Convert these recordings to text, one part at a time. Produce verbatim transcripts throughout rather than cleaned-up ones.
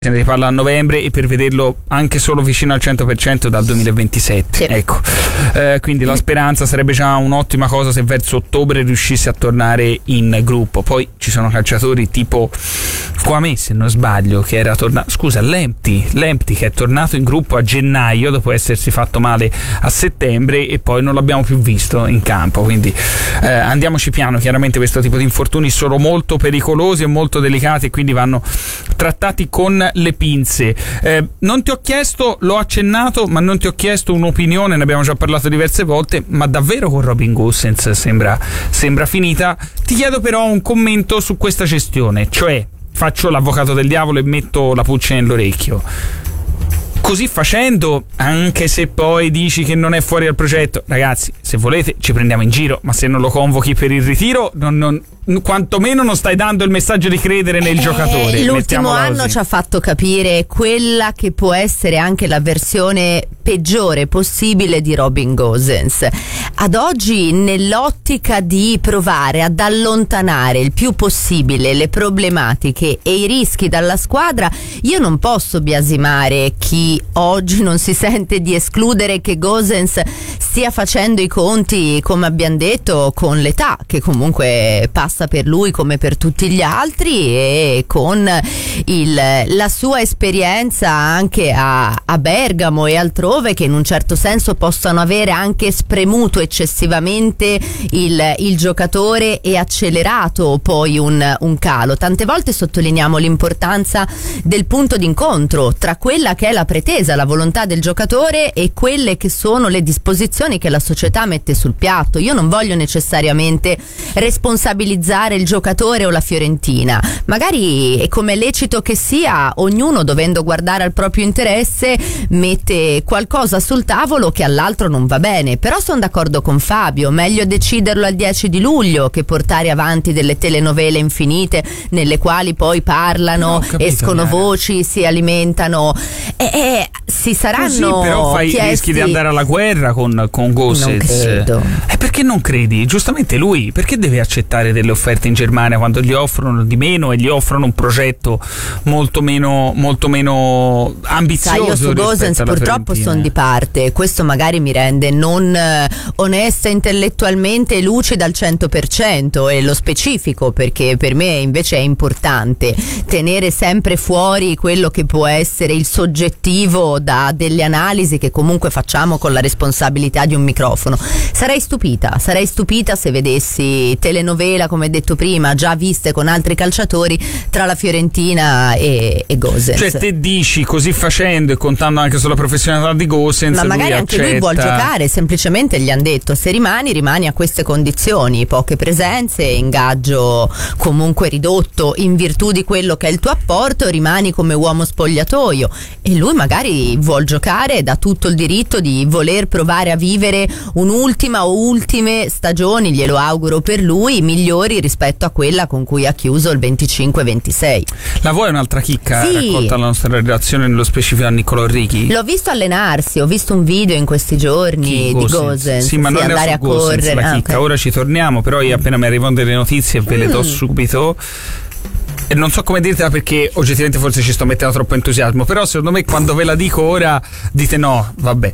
se ne riparla a novembre e per vederlo anche solo vicino al cento per cento dal duemilaventisette. Sì. Ecco, eh, quindi la speranza sarebbe già un'ottima cosa se verso ottobre riuscisse a tornare in gruppo. Poi ci sono calciatori tipo Kwame, se non sbaglio, che era tornato, scusa, Lamptey, Lamptey che è tornato in gruppo a gennaio dopo essersi fatto male a settembre e poi non l'abbiamo più visto in campo. Quindi eh, andiamoci piano, chiaramente questo tipo di infortuni sono molto pericolosi e molto delicati e quindi vanno trattati con le pinze. Eh, non ti ho chiesto, l'ho accennato, ma non ti ho chiesto un'opinione, ne abbiamo già parlato diverse volte, ma davvero con Robin Gosens sembra, sembra finita. Ti chiedo però un commento su questa gestione, cioè faccio l'avvocato del diavolo e metto la pulce nell'orecchio. Così facendo, anche se poi dici che non è fuori dal progetto, ragazzi, se volete ci prendiamo in giro, ma se non lo convochi per il ritiro non, non, quantomeno non stai dando il messaggio di credere nel eh, giocatore. L'ultimo anno così. Ci ha fatto capire quella che può essere anche la versione peggiore possibile di Robin Gosens. Ad oggi, nell'ottica di provare ad allontanare il più possibile le problematiche e i rischi dalla squadra, io non posso biasimare chi oggi non si sente di escludere che Gosens stia facendo i conti, come abbiamo detto, con l'età che comunque passa per lui come per tutti gli altri e con il, la sua esperienza anche a, a Bergamo e altrove, che in un certo senso possono avere anche spremuto eccessivamente il, il giocatore e accelerato poi un, un calo. Tante volte sottolineiamo l'importanza del punto d'incontro tra quella che è la pretesa, la volontà del giocatore e quelle che sono le disposizioni che la società mette sul piatto. Io non voglio necessariamente responsabilizzare il giocatore o la Fiorentina, magari è come lecito che sia, ognuno dovendo guardare al proprio interesse mette qualcosa sul tavolo che all'altro non va bene. Però sono d'accordo con Fabio, meglio deciderlo al dieci di luglio che portare avanti delle telenovele infinite nelle quali poi parlano, no, capito, escono Chiara. Voci, si alimentano e, e si saranno così, però fai chiesti... rischi di andare alla guerra con, con Gosens. Non credo. E perché non credi? Giustamente lui perché deve accettare delle offerte in Germania quando gli offrono di meno e gli offrono un progetto molto meno molto meno ambizioso? Sai, io su Gosens purtroppo sono di parte, questo magari mi rende non eh, onesta intellettualmente e lucida al cento per cento, e lo specifico perché per me invece è importante tenere sempre fuori quello che può essere il soggettivo da delle analisi che comunque facciamo con la responsabilità di un microfono. Sarei stupita, sarei stupita se vedessi telenovela, come detto prima, già viste con altri calciatori tra la Fiorentina e, e Gosens. Cioè te dici, così facendo e contando anche sulla professionalità di Gosens, ma magari lui anche accetta... lui vuol giocare, semplicemente gli hanno detto se rimani rimani a queste condizioni, poche presenze, ingaggio comunque ridotto in virtù di quello che è il tuo apporto, rimani come uomo spogliatoio, e lui magari vuol giocare, dà tutto il diritto di voler provare a vivere un'ultima o ultime stagioni, glielo auguro per lui, migliori rispetto a quella con cui ha chiuso il venticinque ventisei. La vuoi un'altra chicca sì. raccolta la nostra relazione nello specifico a Niccolò Righi? L'ho visto allenarsi, ho visto un video in questi giorni Chi? di Gosens, sì, ma non andare è a Gosens, correre. la Ah, chicca. okay. Ora ci torniamo, però io appena mi arrivano delle notizie ve le do mm. subito. E non so come dirtela perché oggettivamente forse ci sto mettendo troppo entusiasmo, però secondo me quando ve la dico ora dite no, vabbè.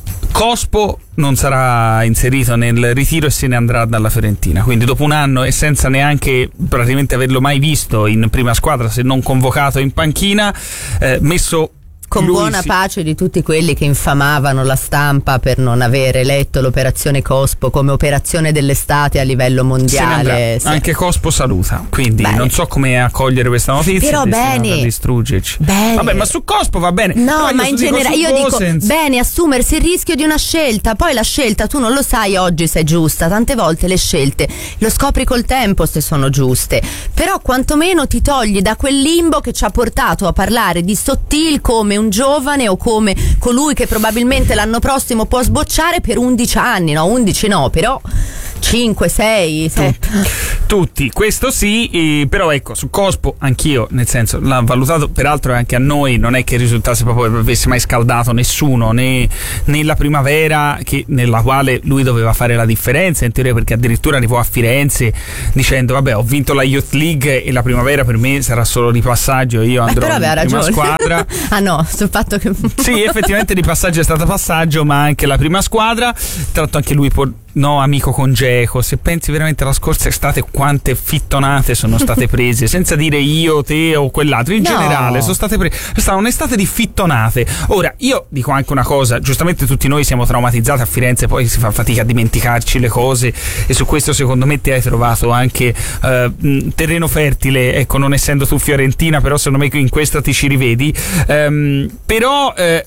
Cospo non sarà inserito nel ritiro e se ne andrà dalla Fiorentina, quindi dopo un anno e senza neanche praticamente averlo mai visto in prima squadra, se non convocato in panchina, eh, messo con lui buona si... pace di tutti quelli che infamavano la stampa per non avere letto l'operazione Cospo come operazione dell'estate a livello mondiale. Sì. Anche Cospo saluta, quindi bene. Non so come accogliere questa notizia. Però bene, distruggerci. Bene. Vabbè, ma su Cospo va bene. No, ma in generale io Gosens... dico bene assumersi il rischio di una scelta, poi la scelta tu non lo sai oggi se è giusta, tante volte le scelte lo scopri col tempo se sono giuste, però quantomeno ti togli da quel limbo che ci ha portato a parlare di Sottil come un giovane o come colui che probabilmente l'anno prossimo può sbocciare per undici anni, no, undici no, però cinque, sei, tutti, tutti, questo sì, eh, però ecco, su Cospo anch'io, nel senso, l'ha valutato, peraltro anche a noi non è che risultasse proprio che avesse mai scaldato nessuno, né nella primavera, che, nella quale lui doveva fare la differenza in teoria, perché addirittura arrivò a Firenze dicendo vabbè, ho vinto la Youth League e la primavera per me sarà solo di passaggio, io andrò eh, in prima squadra. Ah no, sul fatto che sì, effettivamente di passaggio è stato passaggio, ma anche la prima squadra, tra l'altro anche lui può. No, amico con Dzeko, se pensi veramente alla scorsa estate quante fittonate sono state prese, senza dire io, te o quell'altro, in no. generale sono state prese, è stata un'estate di fittonate. Ora, io dico anche una cosa, giustamente tutti noi siamo traumatizzati a Firenze, poi si fa fatica a dimenticarci le cose, e su questo secondo me te hai trovato anche eh, terreno fertile, ecco, non essendo tu fiorentina, però secondo me in questo ti ci rivedi, ehm, però eh,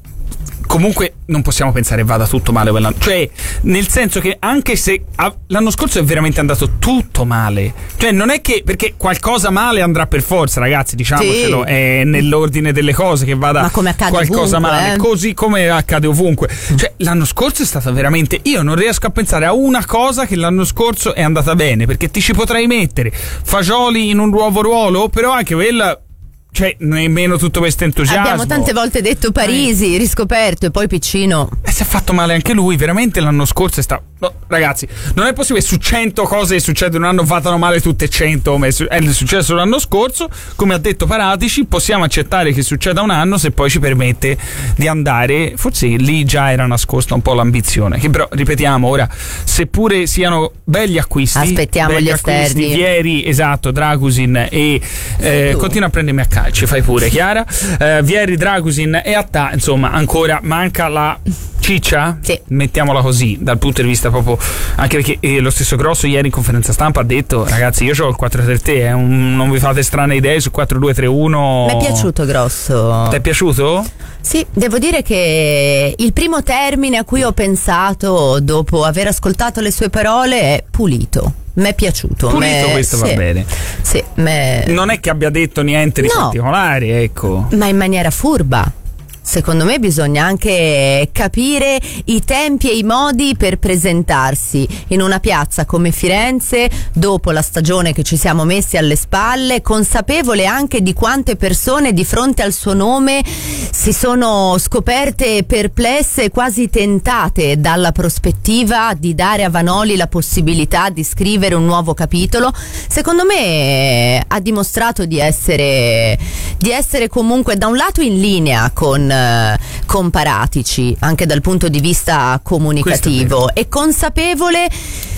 comunque non possiamo pensare vada tutto male quell'anno, cioè nel senso che anche se ah, l'anno scorso è veramente andato tutto male, cioè non è che perché qualcosa male andrà per forza, ragazzi, diciamocelo, sì. È nell'ordine delle cose che vada qualcosa ovunque, male, eh? Così come accade ovunque, cioè l'anno scorso è stato veramente, io non riesco a pensare a una cosa che l'anno scorso è andata bene, perché ti ci potrei mettere Fagioli in un nuovo ruolo, però anche quella, cioè nemmeno tutto questo entusiasmo. Abbiamo tante volte detto Parisi, riscoperto, e poi Piccino. E si è fatto male anche lui, veramente l'anno scorso è stato. No, ragazzi, non è possibile su cento cose che succedono un anno vadano male tutte cento, come è successo l'anno scorso. Come ha detto Paratici, possiamo accettare che succeda un anno se poi ci permette di andare, forse lì già era nascosta un po' l'ambizione, che però ripetiamo ora, seppure siano belli acquisti, aspettiamo belli gli acquisti, esterni, Vieri, esatto, Dragusin e eh, continua a prendermi a calci, fai pure Chiara, eh, Vieri, Dragusin e Attà, insomma ancora manca la ciccia, sì. Mettiamola così, dal punto di vista proprio, anche perché eh, lo stesso Grosso ieri in conferenza stampa ha detto ragazzi, io ho il quattro tre tre, eh, un, non vi fate strane idee su quattro due tre uno. Mi è piaciuto Grosso. Ti è piaciuto? Sì, devo dire che il primo termine a cui ho pensato dopo aver ascoltato le sue parole è pulito. Mi è piaciuto. Pulito, questo sì, va bene. Sì, me... Non è che abbia detto niente di no, particolare, ecco. ma in maniera furba. Secondo me bisogna anche capire i tempi e i modi per presentarsi in una piazza come Firenze dopo la stagione che ci siamo messi alle spalle, consapevole anche di quante persone di fronte al suo nome si sono scoperte perplesse, quasi tentate dalla prospettiva di dare a Vanoli la possibilità di scrivere un nuovo capitolo. Secondo me ha dimostrato di essere di essere comunque da un lato in linea con con Paratici anche dal punto di vista comunicativo e consapevole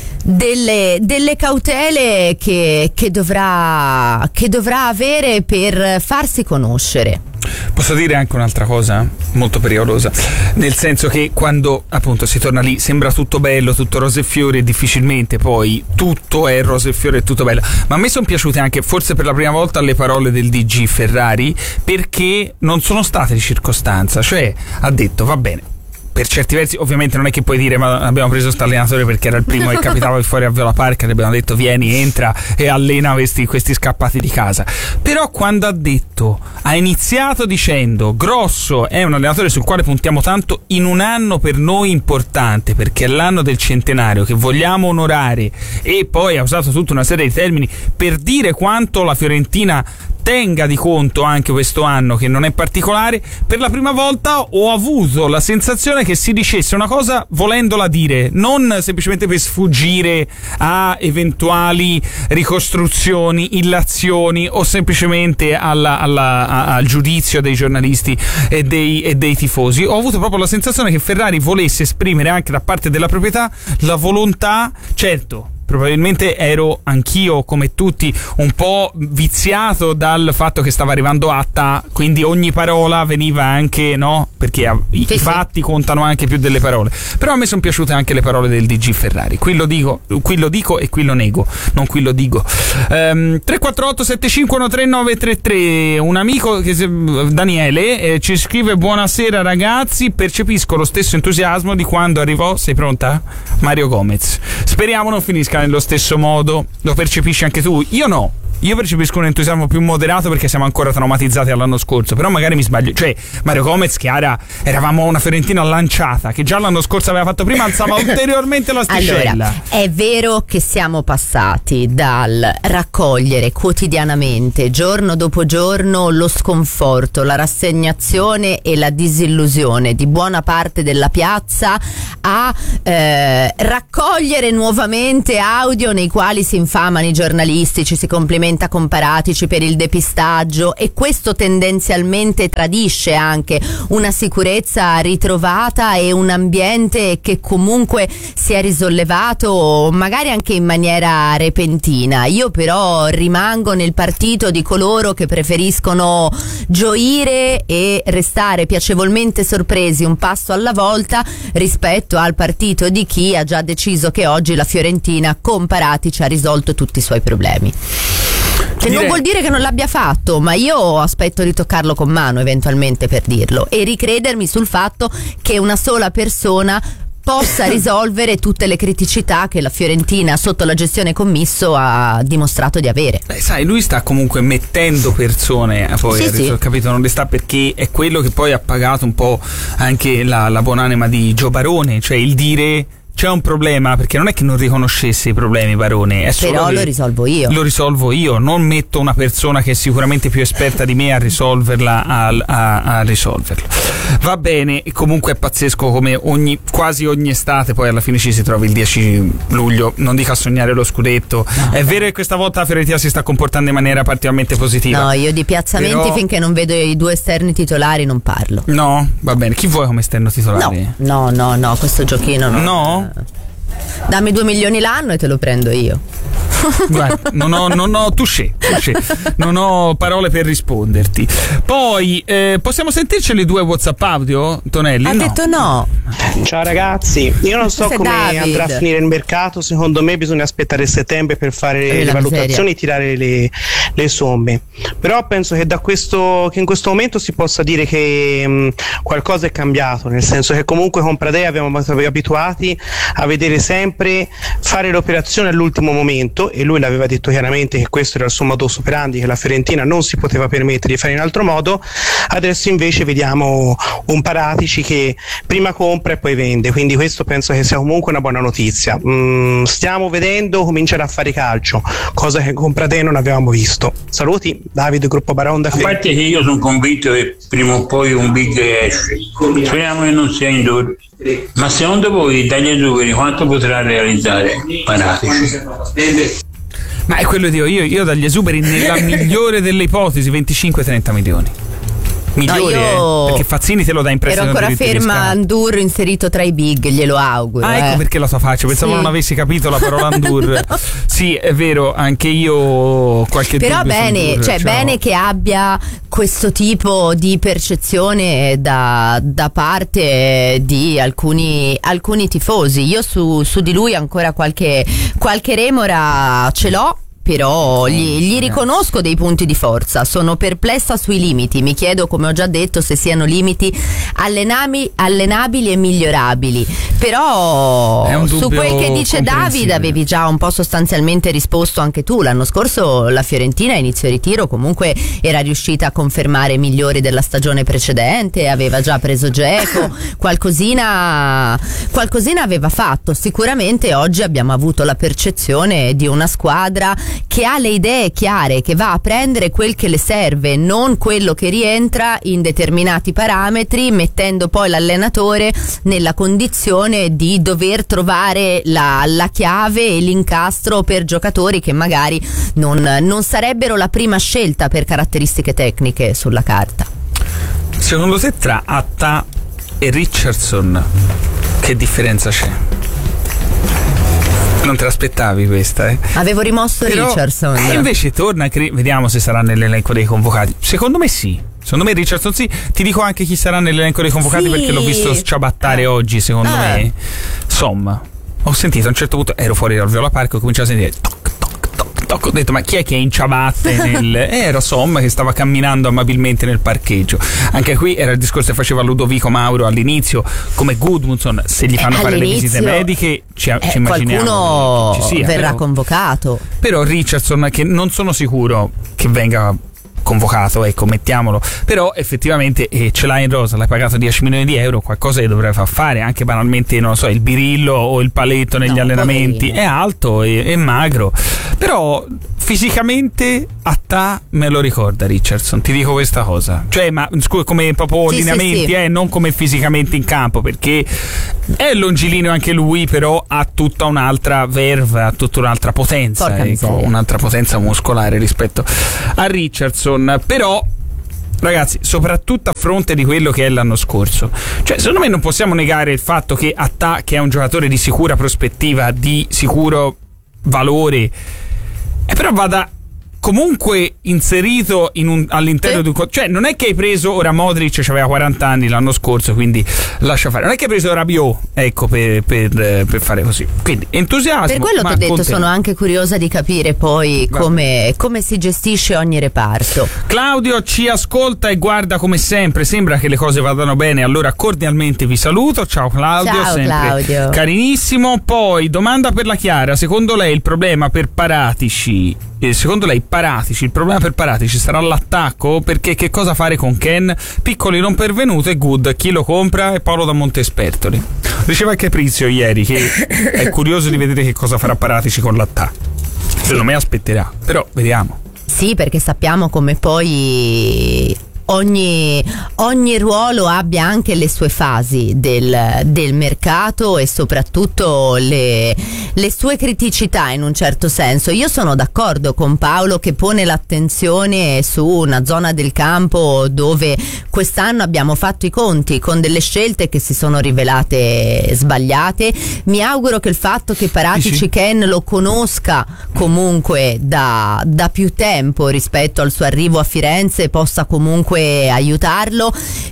delle, delle cautele che, che dovrà che dovrà avere per farsi conoscere. Posso dire anche un'altra cosa molto pericolosa, nel senso che quando appunto si torna lì sembra tutto bello, tutto rose e fiori, e difficilmente poi tutto è rose e fiori e tutto bello. Ma a me sono piaciute anche, forse per la prima volta, le parole del D G Ferrari, perché non sono state di circostanza, cioè ha detto va bene, per certi versi ovviamente non è che puoi dire ma abbiamo preso sto allenatore perché era il primo che capitava fuori a Viola Park, e abbiamo detto vieni, entra e allena questi, questi scappati di casa. Però quando ha detto, ha iniziato dicendo Grosso è un allenatore sul quale puntiamo tanto in un anno per noi importante, perché è l'anno del centenario che vogliamo onorare, e poi ha usato tutta una serie di termini per dire quanto la Fiorentina tenga di conto anche questo anno che non è particolare, per la prima volta ho avuto la sensazione che si dicesse una cosa volendola dire, non semplicemente per sfuggire a eventuali ricostruzioni, illazioni o semplicemente alla, alla, a, al giudizio dei giornalisti e dei, e dei tifosi. Ho avuto proprio la sensazione che Ferrari volesse esprimere anche da parte della proprietà la volontà, certo, probabilmente ero anch'io come tutti un po' viziato dal fatto che stava arrivando Atta, quindi ogni parola veniva anche, no? Perché i, sì, i fatti contano anche più delle parole. Però a me sono piaciute anche le parole del D G Ferrari. Qui lo dico, qui lo dico e qui lo nego, non qui lo dico. Um, tre quattro otto sette cinque uno tre nove tre tre. Un amico che si, Daniele eh, ci scrive: buonasera ragazzi, percepisco lo stesso entusiasmo di quando arrivò, sei pronta? Mario Gomez. Speriamo non finisca nello stesso modo. Lo percepisci anche tu? Io no. io percepisco un entusiasmo più moderato perché siamo ancora traumatizzati dall'anno scorso, però magari mi sbaglio, cioè Mario Gomez, Chiara, eravamo una Fiorentina lanciata che già l'anno scorso aveva fatto prima, alzava ulteriormente l'asticella. Allora, è vero che siamo passati dal raccogliere quotidianamente, giorno dopo giorno, lo sconforto, la rassegnazione e la disillusione di buona parte della piazza a eh, raccogliere nuovamente audio nei quali si infamano i giornalisti, ci si complimenta con Paratici per il depistaggio, e questo tendenzialmente tradisce anche una sicurezza ritrovata e un ambiente che comunque si è risollevato magari anche in maniera repentina. Io però rimango nel partito di coloro che preferiscono gioire e restare piacevolmente sorpresi un passo alla volta rispetto al partito di chi ha già deciso che oggi la Fiorentina con Paratici ha risolto tutti i suoi problemi. Che non vuol dire che non l'abbia fatto, ma io aspetto di toccarlo con mano eventualmente per dirlo e ricredermi sul fatto che una sola persona possa risolvere tutte le criticità che la Fiorentina sotto la gestione Commisso ha dimostrato di avere. Beh, sai, lui sta comunque mettendo persone, poi sì, adesso sì. ho capito, non le sta, perché è quello che poi ha pagato un po' anche la, la buonanima di Gio Barone, cioè il dire c'è un problema, perché non è che non riconoscesse i problemi Barone, è solo però che lo risolvo io lo risolvo io, non metto una persona che è sicuramente più esperta di me a risolverla a, a, a risolverlo. Va bene, comunque è pazzesco come ogni quasi ogni estate poi alla fine ci si trova il dieci luglio, non dico a sognare lo scudetto. No, è vero che questa volta la Fiorentina si sta comportando in maniera particolarmente positiva. No, io di piazzamenti però... finché non vedo i due esterni titolari non parlo. No, va bene, chi vuoi come esterno titolare? No, no, no, no, questo giochino no. No? Dammi due milioni l'anno e te lo prendo io. Guarda, non ho, non ho touché, touché, non ho parole per risponderti. Poi eh, possiamo sentirci le due WhatsApp audio, Tonelli? Ha no. detto no. Ciao ragazzi, io non so Questo come David. andrà a finire il mercato, secondo me bisogna aspettare settembre per fare Eh, le la valutazioni e tirare le, le somme, però penso che da questo che in questo momento si possa dire che mh, qualcosa è cambiato, nel senso che comunque con Pradea abbiamo abituati a vedere sempre fare l'operazione all'ultimo momento, e lui l'aveva detto chiaramente che questo era il suo modus operandi, che la Fiorentina non si poteva permettere di fare in altro modo. Adesso invece vediamo un Paratici che prima compra e poi vende, quindi questo penso che sia comunque una buona notizia. Mm, stiamo vedendo cominciare a fare calcio, cosa che con Pradea non avevamo visto. Saluti, Davide, gruppo Baronda. A parte che io sono convinto che prima o poi un big esce, speriamo che non sia indoor. Ma secondo voi dagli esuberi quanto potrà realizzare Paratici? Ma è quello che dico io, io dagli esuberi nella migliore delle ipotesi venticinque trenta milioni. Migliore, no, io eh, perché Fazzini te lo dà in prestito. ero ancora ferma Andur inserito tra i big, glielo auguro. Ah, ecco eh. perché la sua faccia, pensavo sì. non avessi capito la parola Andur. No. Sì, è vero, anche io ho qualche però dubbio. Però bene, cioè ciao. Bene che abbia questo tipo di percezione da, da parte di alcuni, alcuni tifosi. Io su, su di lui ancora qualche, qualche remora ce l'ho, però gli, gli riconosco dei punti di forza. Sono perplessa sui limiti, mi chiedo, come ho già detto, se siano limiti allenami, allenabili e migliorabili, però su quel che dice Davide avevi già un po' sostanzialmente risposto anche tu. L'anno scorso la Fiorentina a inizio ritiro comunque era riuscita a confermare migliori della stagione precedente, aveva già preso Dzeko, qualcosina qualcosina aveva fatto. Sicuramente oggi abbiamo avuto la percezione di una squadra che ha le idee chiare, che va a prendere quel che le serve, non quello che rientra in determinati parametri, mettendo poi l'allenatore nella condizione di dover trovare la, la chiave e l'incastro per giocatori che magari non, non sarebbero la prima scelta per caratteristiche tecniche sulla carta. Secondo te tra Atta e Richardson che differenza c'è? Non te l'aspettavi questa, eh? Avevo rimosso Però, Richardson. E eh, invece torna, vediamo se sarà nell'elenco dei convocati. Secondo me sì. Secondo me Richardson sì. Ti dico anche chi sarà nell'elenco dei convocati, sì, perché l'ho visto sciabattare ah. oggi, secondo ah. me. Insomma, ho sentito a un certo punto, ero fuori dal Viola Park, ho cominciato a sentire toc toc toc Ho detto, ma chi è che è in ciabatte nel... eh, era Som che stava camminando amabilmente nel parcheggio. Anche qui era il discorso che faceva Ludovico Mauro all'inizio, come Gudmundsson, se gli fanno eh, fare le visite mediche ci, eh, ci immaginiamo qualcuno che ci sia, verrà però, convocato. però Richardson, che non sono sicuro che venga convocato, ecco, mettiamolo, però effettivamente eh, ce l'hai in rosa, l'hai pagato dieci milioni di euro, qualcosa che dovrebbe far fare, anche banalmente, non lo so, il birillo o il paletto negli no, allenamenti. poverino. È alto e è magro, però fisicamente a te me lo ricorda Richardson, ti dico questa cosa, cioè, ma scusa, come proprio sì, lineamenti, sì, sì. Eh, non come fisicamente in campo, perché è longilineo anche lui, però ha tutta un'altra verve, ha tutta un'altra potenza, ecco, un'altra potenza muscolare rispetto a Richardson. Però ragazzi, soprattutto a fronte di quello che è l'anno scorso, cioè secondo me non possiamo negare il fatto che Atta, che è un giocatore di sicura prospettiva, di sicuro valore, e però vada comunque inserito in un, all'interno sì. di un, cioè non è che hai preso ora Modric, aveva quaranta anni l'anno scorso, quindi lascia fare, non è che hai preso Rabiot, ecco, per, per, per fare così, quindi entusiasmo. Per quello ti ho detto, contento. Sono anche curiosa di capire poi come, come si gestisce ogni reparto. Claudio ci ascolta e guarda come sempre, sembra che le cose vadano bene, allora cordialmente vi saluto. Ciao Claudio, ciao sempre Claudio, carinissimo. Poi domanda per la Chiara: secondo lei il problema per Paratici Eh, secondo lei Paratici, il problema per Paratici sarà l'attacco? Perché che cosa fare con Ken? Piccoli non pervenuto e Good, chi lo compra? E Paolo da Montespertoli. Diceva anche Prizio ieri che è curioso di vedere che cosa farà Paratici con l'attacco. Secondo me aspetterà, però vediamo. Sì, perché sappiamo come poi Ogni, ogni ruolo abbia anche le sue fasi del, del mercato e soprattutto le, le sue criticità, in un certo senso. Io sono d'accordo con Paolo che pone l'attenzione su una zona del campo dove quest'anno abbiamo fatto i conti con delle scelte che si sono rivelate sbagliate. Mi auguro che il fatto che Paratici Ken lo conosca comunque da, da più tempo rispetto al suo arrivo a Firenze possa comunque aiutarlo.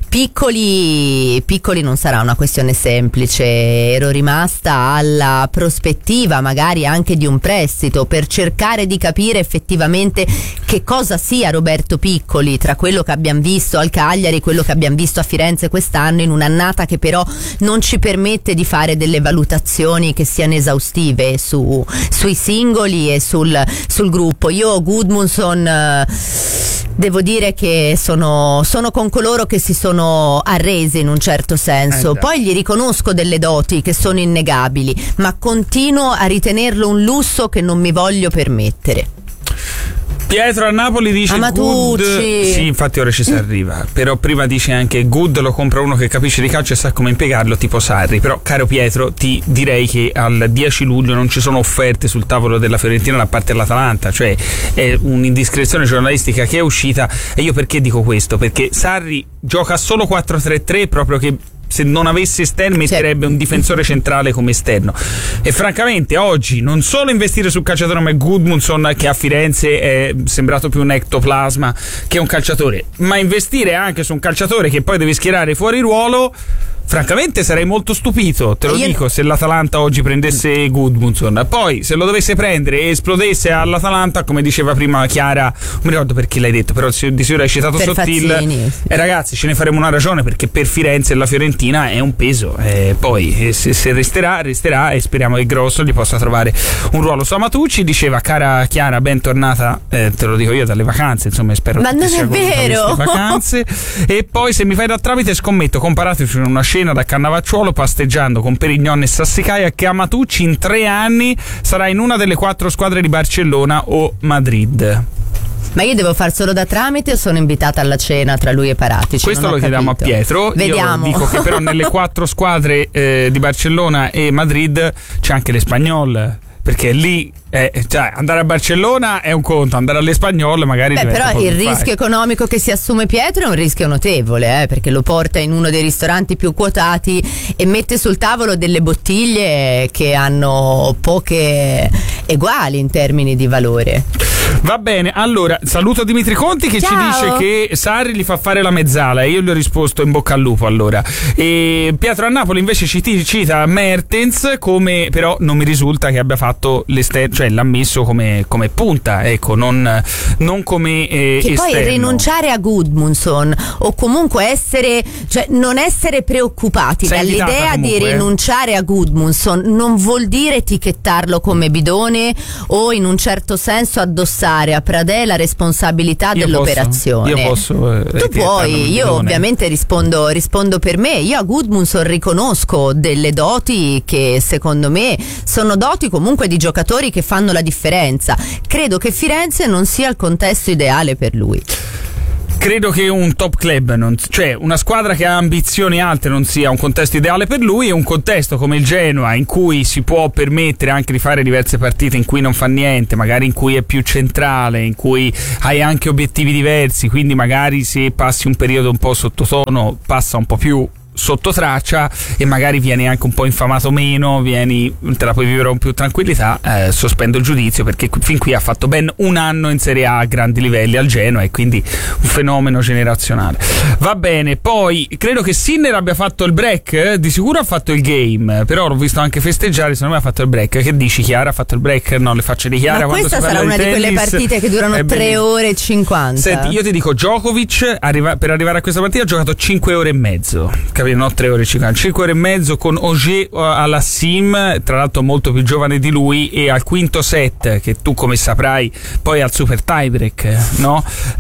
Piccoli, piccoli non sarà una questione semplice. Ero rimasta alla prospettiva magari anche di un prestito per cercare di capire effettivamente che cosa sia Roberto Piccoli tra quello che abbiamo visto al Cagliari e quello che abbiamo visto a Firenze quest'anno, in un'annata che però non ci permette di fare delle valutazioni che siano esaustive su, sui singoli e sul, sul gruppo. Io Gudmundsson eh, devo dire che sono, sono con coloro che si sono arresi in un certo senso. Eh, Poi gli riconosco delle doti che sono innegabili, ma continuo a ritenerlo un lusso che non mi voglio permettere. Pietro a Napoli dice Amatucci. Good, sì, infatti ora ci si arriva, però prima dice anche Good lo compra uno che capisce di calcio e sa come impiegarlo, tipo Sarri. Però caro Pietro, ti direi che al dieci luglio non ci sono offerte sul tavolo della Fiorentina da parte dell'Atalanta, cioè è un'indiscrezione giornalistica che è uscita. E io perché dico questo? Perché Sarri gioca solo quattro tre tre, proprio che se non avesse esterno metterebbe un difensore centrale come esterno, e francamente oggi non solo investire sul calciatore come Gudmundsson, che a Firenze è sembrato più un ectoplasma che un calciatore, ma investire anche su un calciatore che poi deve schierare fuori ruolo. Francamente sarei molto stupito, te lo Io... dico, se l'Atalanta oggi prendesse Gudmundsson. Poi se lo dovesse prendere e esplodesse all'Atalanta, come diceva prima Chiara, non mi ricordo perché l'hai detto, però di sicuro hai citato per Sottil. Fazzini. E ragazzi, ce ne faremo una ragione, perché per Firenze e la Fiorentina è un peso. E poi se, se resterà, resterà, e speriamo che Grosso gli possa trovare un ruolo. Samatucci diceva: cara Chiara, bentornata, eh, te lo dico io, dalle vacanze, insomma, spero ma che non sia è vero vacanze. E poi se mi fai da tramite scommetto, comparateci una scena da Cannavacciuolo pasteggiando con Perignon e Sassicaia, che Amatucci in tre anni sarà in una delle quattro squadre di Barcellona o Madrid. Ma io devo far solo da tramite o sono invitata alla cena tra lui e Paratici? Questo lo chiediamo a Pietro. Vediamo. Io dico che però nelle quattro squadre eh, di Barcellona e Madrid c'è anche l'Espagnol, perché lì eh, cioè, andare a Barcellona è un conto, andare all'Espagnol magari. Beh, però il rischio fare. economico che si assume Pietro è un rischio notevole, eh, perché lo porta in uno dei ristoranti più quotati e mette sul tavolo delle bottiglie che hanno poche eguali in termini di valore. Va bene, allora saluto Dimitri Conti che Ciao. ci dice che Sarri gli fa fare la mezzala e io gli ho risposto in bocca al lupo allora. E Pietro a Napoli invece ci cita Mertens, come però non mi risulta che abbia fatto l'esterno, cioè l'ha messo come, come punta, ecco, non, non come eh, che esterno. Poi rinunciare a Gudmundsson o comunque essere, cioè non essere preoccupati Sei dall'idea invitata, di comunque, rinunciare a Gudmundsson non vuol dire etichettarlo come bidone o in un certo senso addossare a Pradè la responsabilità Io dell'operazione. Posso, io posso eh, tu puoi, io ovviamente rispondo, rispondo per me. Io a Gudmundsson riconosco delle doti che secondo me sono doti comunque di giocatori che fanno la differenza. Credo che Firenze non sia il contesto ideale per lui. Credo che un top club, non, cioè una squadra che ha ambizioni alte, non sia un contesto ideale per lui, e un contesto come il Genoa in cui si può permettere anche di fare diverse partite in cui non fa niente, magari in cui è più centrale, in cui hai anche obiettivi diversi, quindi magari se passi un periodo un po' sottotono passa un po' più sotto traccia e magari vieni anche un po' infamato meno, vieni, te la puoi vivere con più tranquillità. eh, sospendo il giudizio perché fin qui ha fatto ben un anno in Serie A a grandi livelli al Genoa e quindi un fenomeno generazionale. Va bene, poi credo che Sinner abbia fatto il break, eh? Di sicuro ha fatto il game, però l'ho visto anche festeggiare, secondo me ha fatto il break. Che dici, Chiara? Ha fatto il break? No, le facce di Chiara. Ma questa sarà una di, di quelle partite che durano tre ore e cinquanta. Senti, io ti dico, Djokovic arriva, per arrivare a questa partita ha giocato cinque ore e mezzo, no, tre ore e cinquanta, cinque ore e mezzo con Auger alla Sim, tra l'altro molto più giovane di lui, e al quinto set, che tu come saprai poi al super tiebreak, no?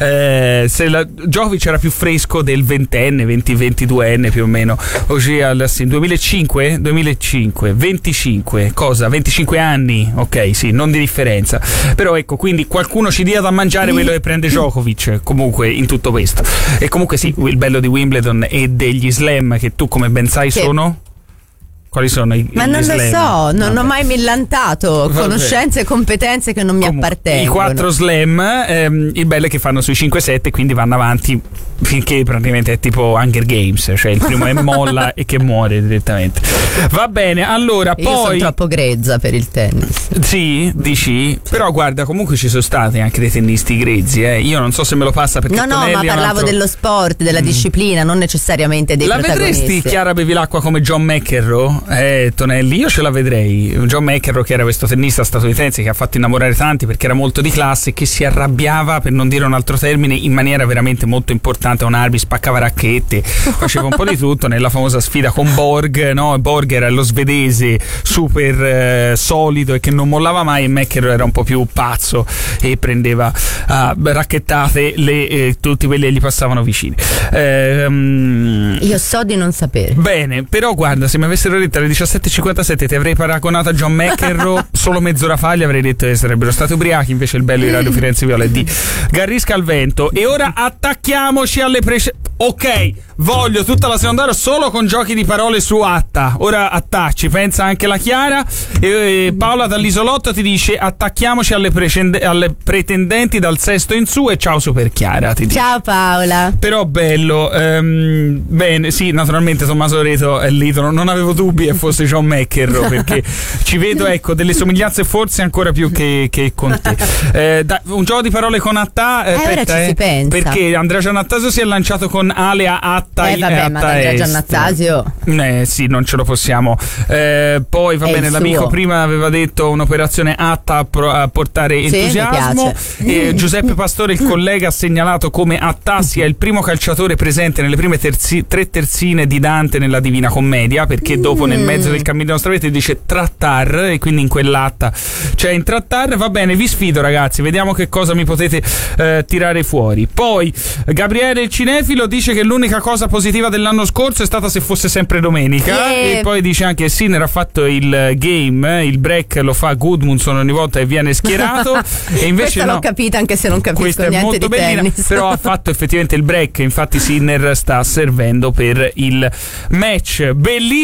Eh, se la, Djokovic era più fresco del ventenne, venti ventiduenne più o meno. Auger alla Sim, duemilacinque? duemilacinque, venticinque, cosa? venticinque anni, ok, sì, non di differenza. Però ecco, quindi qualcuno ci dia da mangiare quello che prende Djokovic, comunque in tutto questo. E comunque sì, il bello di Wimbledon e degli slam che tu come ben sai che sono? Quali sono i Ma non slam? lo so, non Vabbè. ho mai millantato Vabbè. conoscenze e competenze che non mi Comunque, appartengono. I quattro slam, ehm, il bello è che fanno sui cinque sette, quindi vanno avanti finché praticamente è tipo Hunger Games, cioè il primo è molla e che muore direttamente. Va bene, allora Io poi sono troppo grezza per il tennis. Sì, dici? Però guarda, comunque ci sono stati anche dei tennisti grezzi, eh. Io non so se me lo passa perché No, no, Tonelli ma è un parlavo altro... dello sport, della Mm. disciplina, non necessariamente dei La protagonisti. vedresti Chiara Bevilacqua come John McEnroe? Eh, Tonelli, io ce la vedrei. John McEnroe, che era questo tennista statunitense che ha fatto innamorare tanti perché era molto di classe, che si arrabbiava, per non dire un altro termine, in maniera veramente molto importante a un arbitro, spaccava racchette, faceva un po' di tutto nella famosa sfida con Borg, no? Borg era lo svedese super eh, solido e che non mollava mai, e McEnroe era un po' più pazzo e prendeva a racchettate le, eh, tutti quelli che gli passavano vicini. Eh, um, Io so di non sapere. Bene, però guarda, se mi avessero detto alle diciassette e cinquantasette ti avrei paragonato a John McEnroe solo mezz'ora fa, gli avrei detto che sarebbero stati ubriachi. Invece il bello di Radio Firenze Viola è di Garrisca al vento. E ora attacchiamoci alle prece... Ok, voglio tutta la seconda ora solo con giochi di parole su Atta. Ora attacci, pensa anche la Chiara. E, e Paola dall'Isolotto ti dice attacchiamoci alle, precende- alle pretendenti dal sesto in su, e ciao Super Chiara, ti dice. Ciao Paola. Però bello, ehm, bene, sì, naturalmente Tommaso Reto è l'idolo, non avevo dubbi che fosse John McEnroe, perché ci vedo, ecco, delle somiglianze forse ancora più che, che con te. Eh, da, un gioco di parole con Atta, eh, Eh, ora aspetta, ci eh, si pensa. perché Andrea Giannattasio si è lanciato con Alea Atta. Eh vabbè, ma Andrea Giannattasio. Eh sì, non ce lo possiamo. Eh, poi va È bene, il l'amico suo. prima aveva detto un'operazione atta a, pro- a portare Sì, mi entusiasmo. piace. E Giuseppe Pastore, il collega, ha segnalato come Atta sia il primo calciatore presente nelle prime terzi- tre terzine di Dante nella Divina Commedia, perché dopo nel mezzo del cammino nostra vita dice trattar, e quindi in quell'atta c'è in trattar. Va bene, vi sfido ragazzi, vediamo che cosa mi potete eh, tirare fuori. Poi Gabriele il cinefilo dice che l'unica cosa positiva dell'anno scorso è stata se fosse sempre domenica. Yeah. E poi dice anche Sinner ha fatto il game, il break lo fa Gudmundsson ogni volta che viene schierato. E invece Questa no, l'ho capita anche se non capisco questa è niente molto di bellina, tennis. però ha fatto effettivamente il break, infatti Sinner sta servendo per il match. Bellissimo che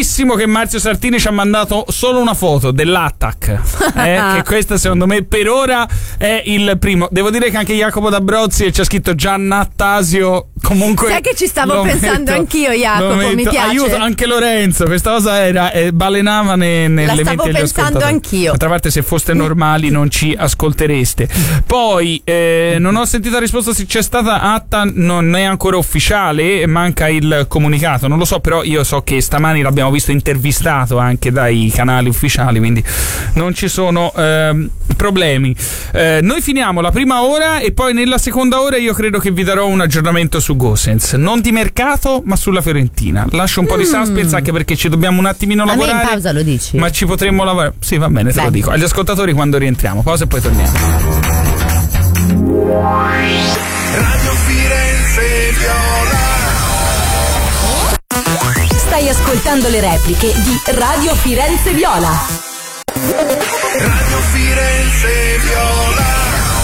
Marzio Sartini ci ha mandato solo una foto dell'Attack, eh, che questa secondo me per ora è il primo. Devo dire che anche Jacopo D'Abrozzi e c'ha scritto Giannattasio. Comunque sai che ci stavo pensando metto, anch'io, Jacopo, mi piace. Aiuto, anche Lorenzo, questa cosa era eh, balenava ne, nelle la menti stavo degli pensando anch'io. D'altra parte, se foste normali non ci ascoltereste. Poi eh, non ho sentito la risposta se c'è stata atta, non è ancora ufficiale, manca il comunicato, non lo so, però io so che stamani l'abbiamo visto intervistato anche dai canali ufficiali, quindi non ci sono eh, problemi. Eh, noi finiamo la prima ora e poi nella seconda ora io credo che vi darò un aggiornamento su Gosens, non di mercato ma sulla Fiorentina. Lascio un po' di suspense anche perché ci dobbiamo un attimino a lavorare. Me in pausa lo dici? Ma ci potremmo lavorare. Sì, va bene, te Beh. lo dico. Agli ascoltatori quando rientriamo. Pausa e poi torniamo. Radio Firenze Viola. Stai ascoltando le repliche di Radio Firenze Viola. Radio Firenze Viola.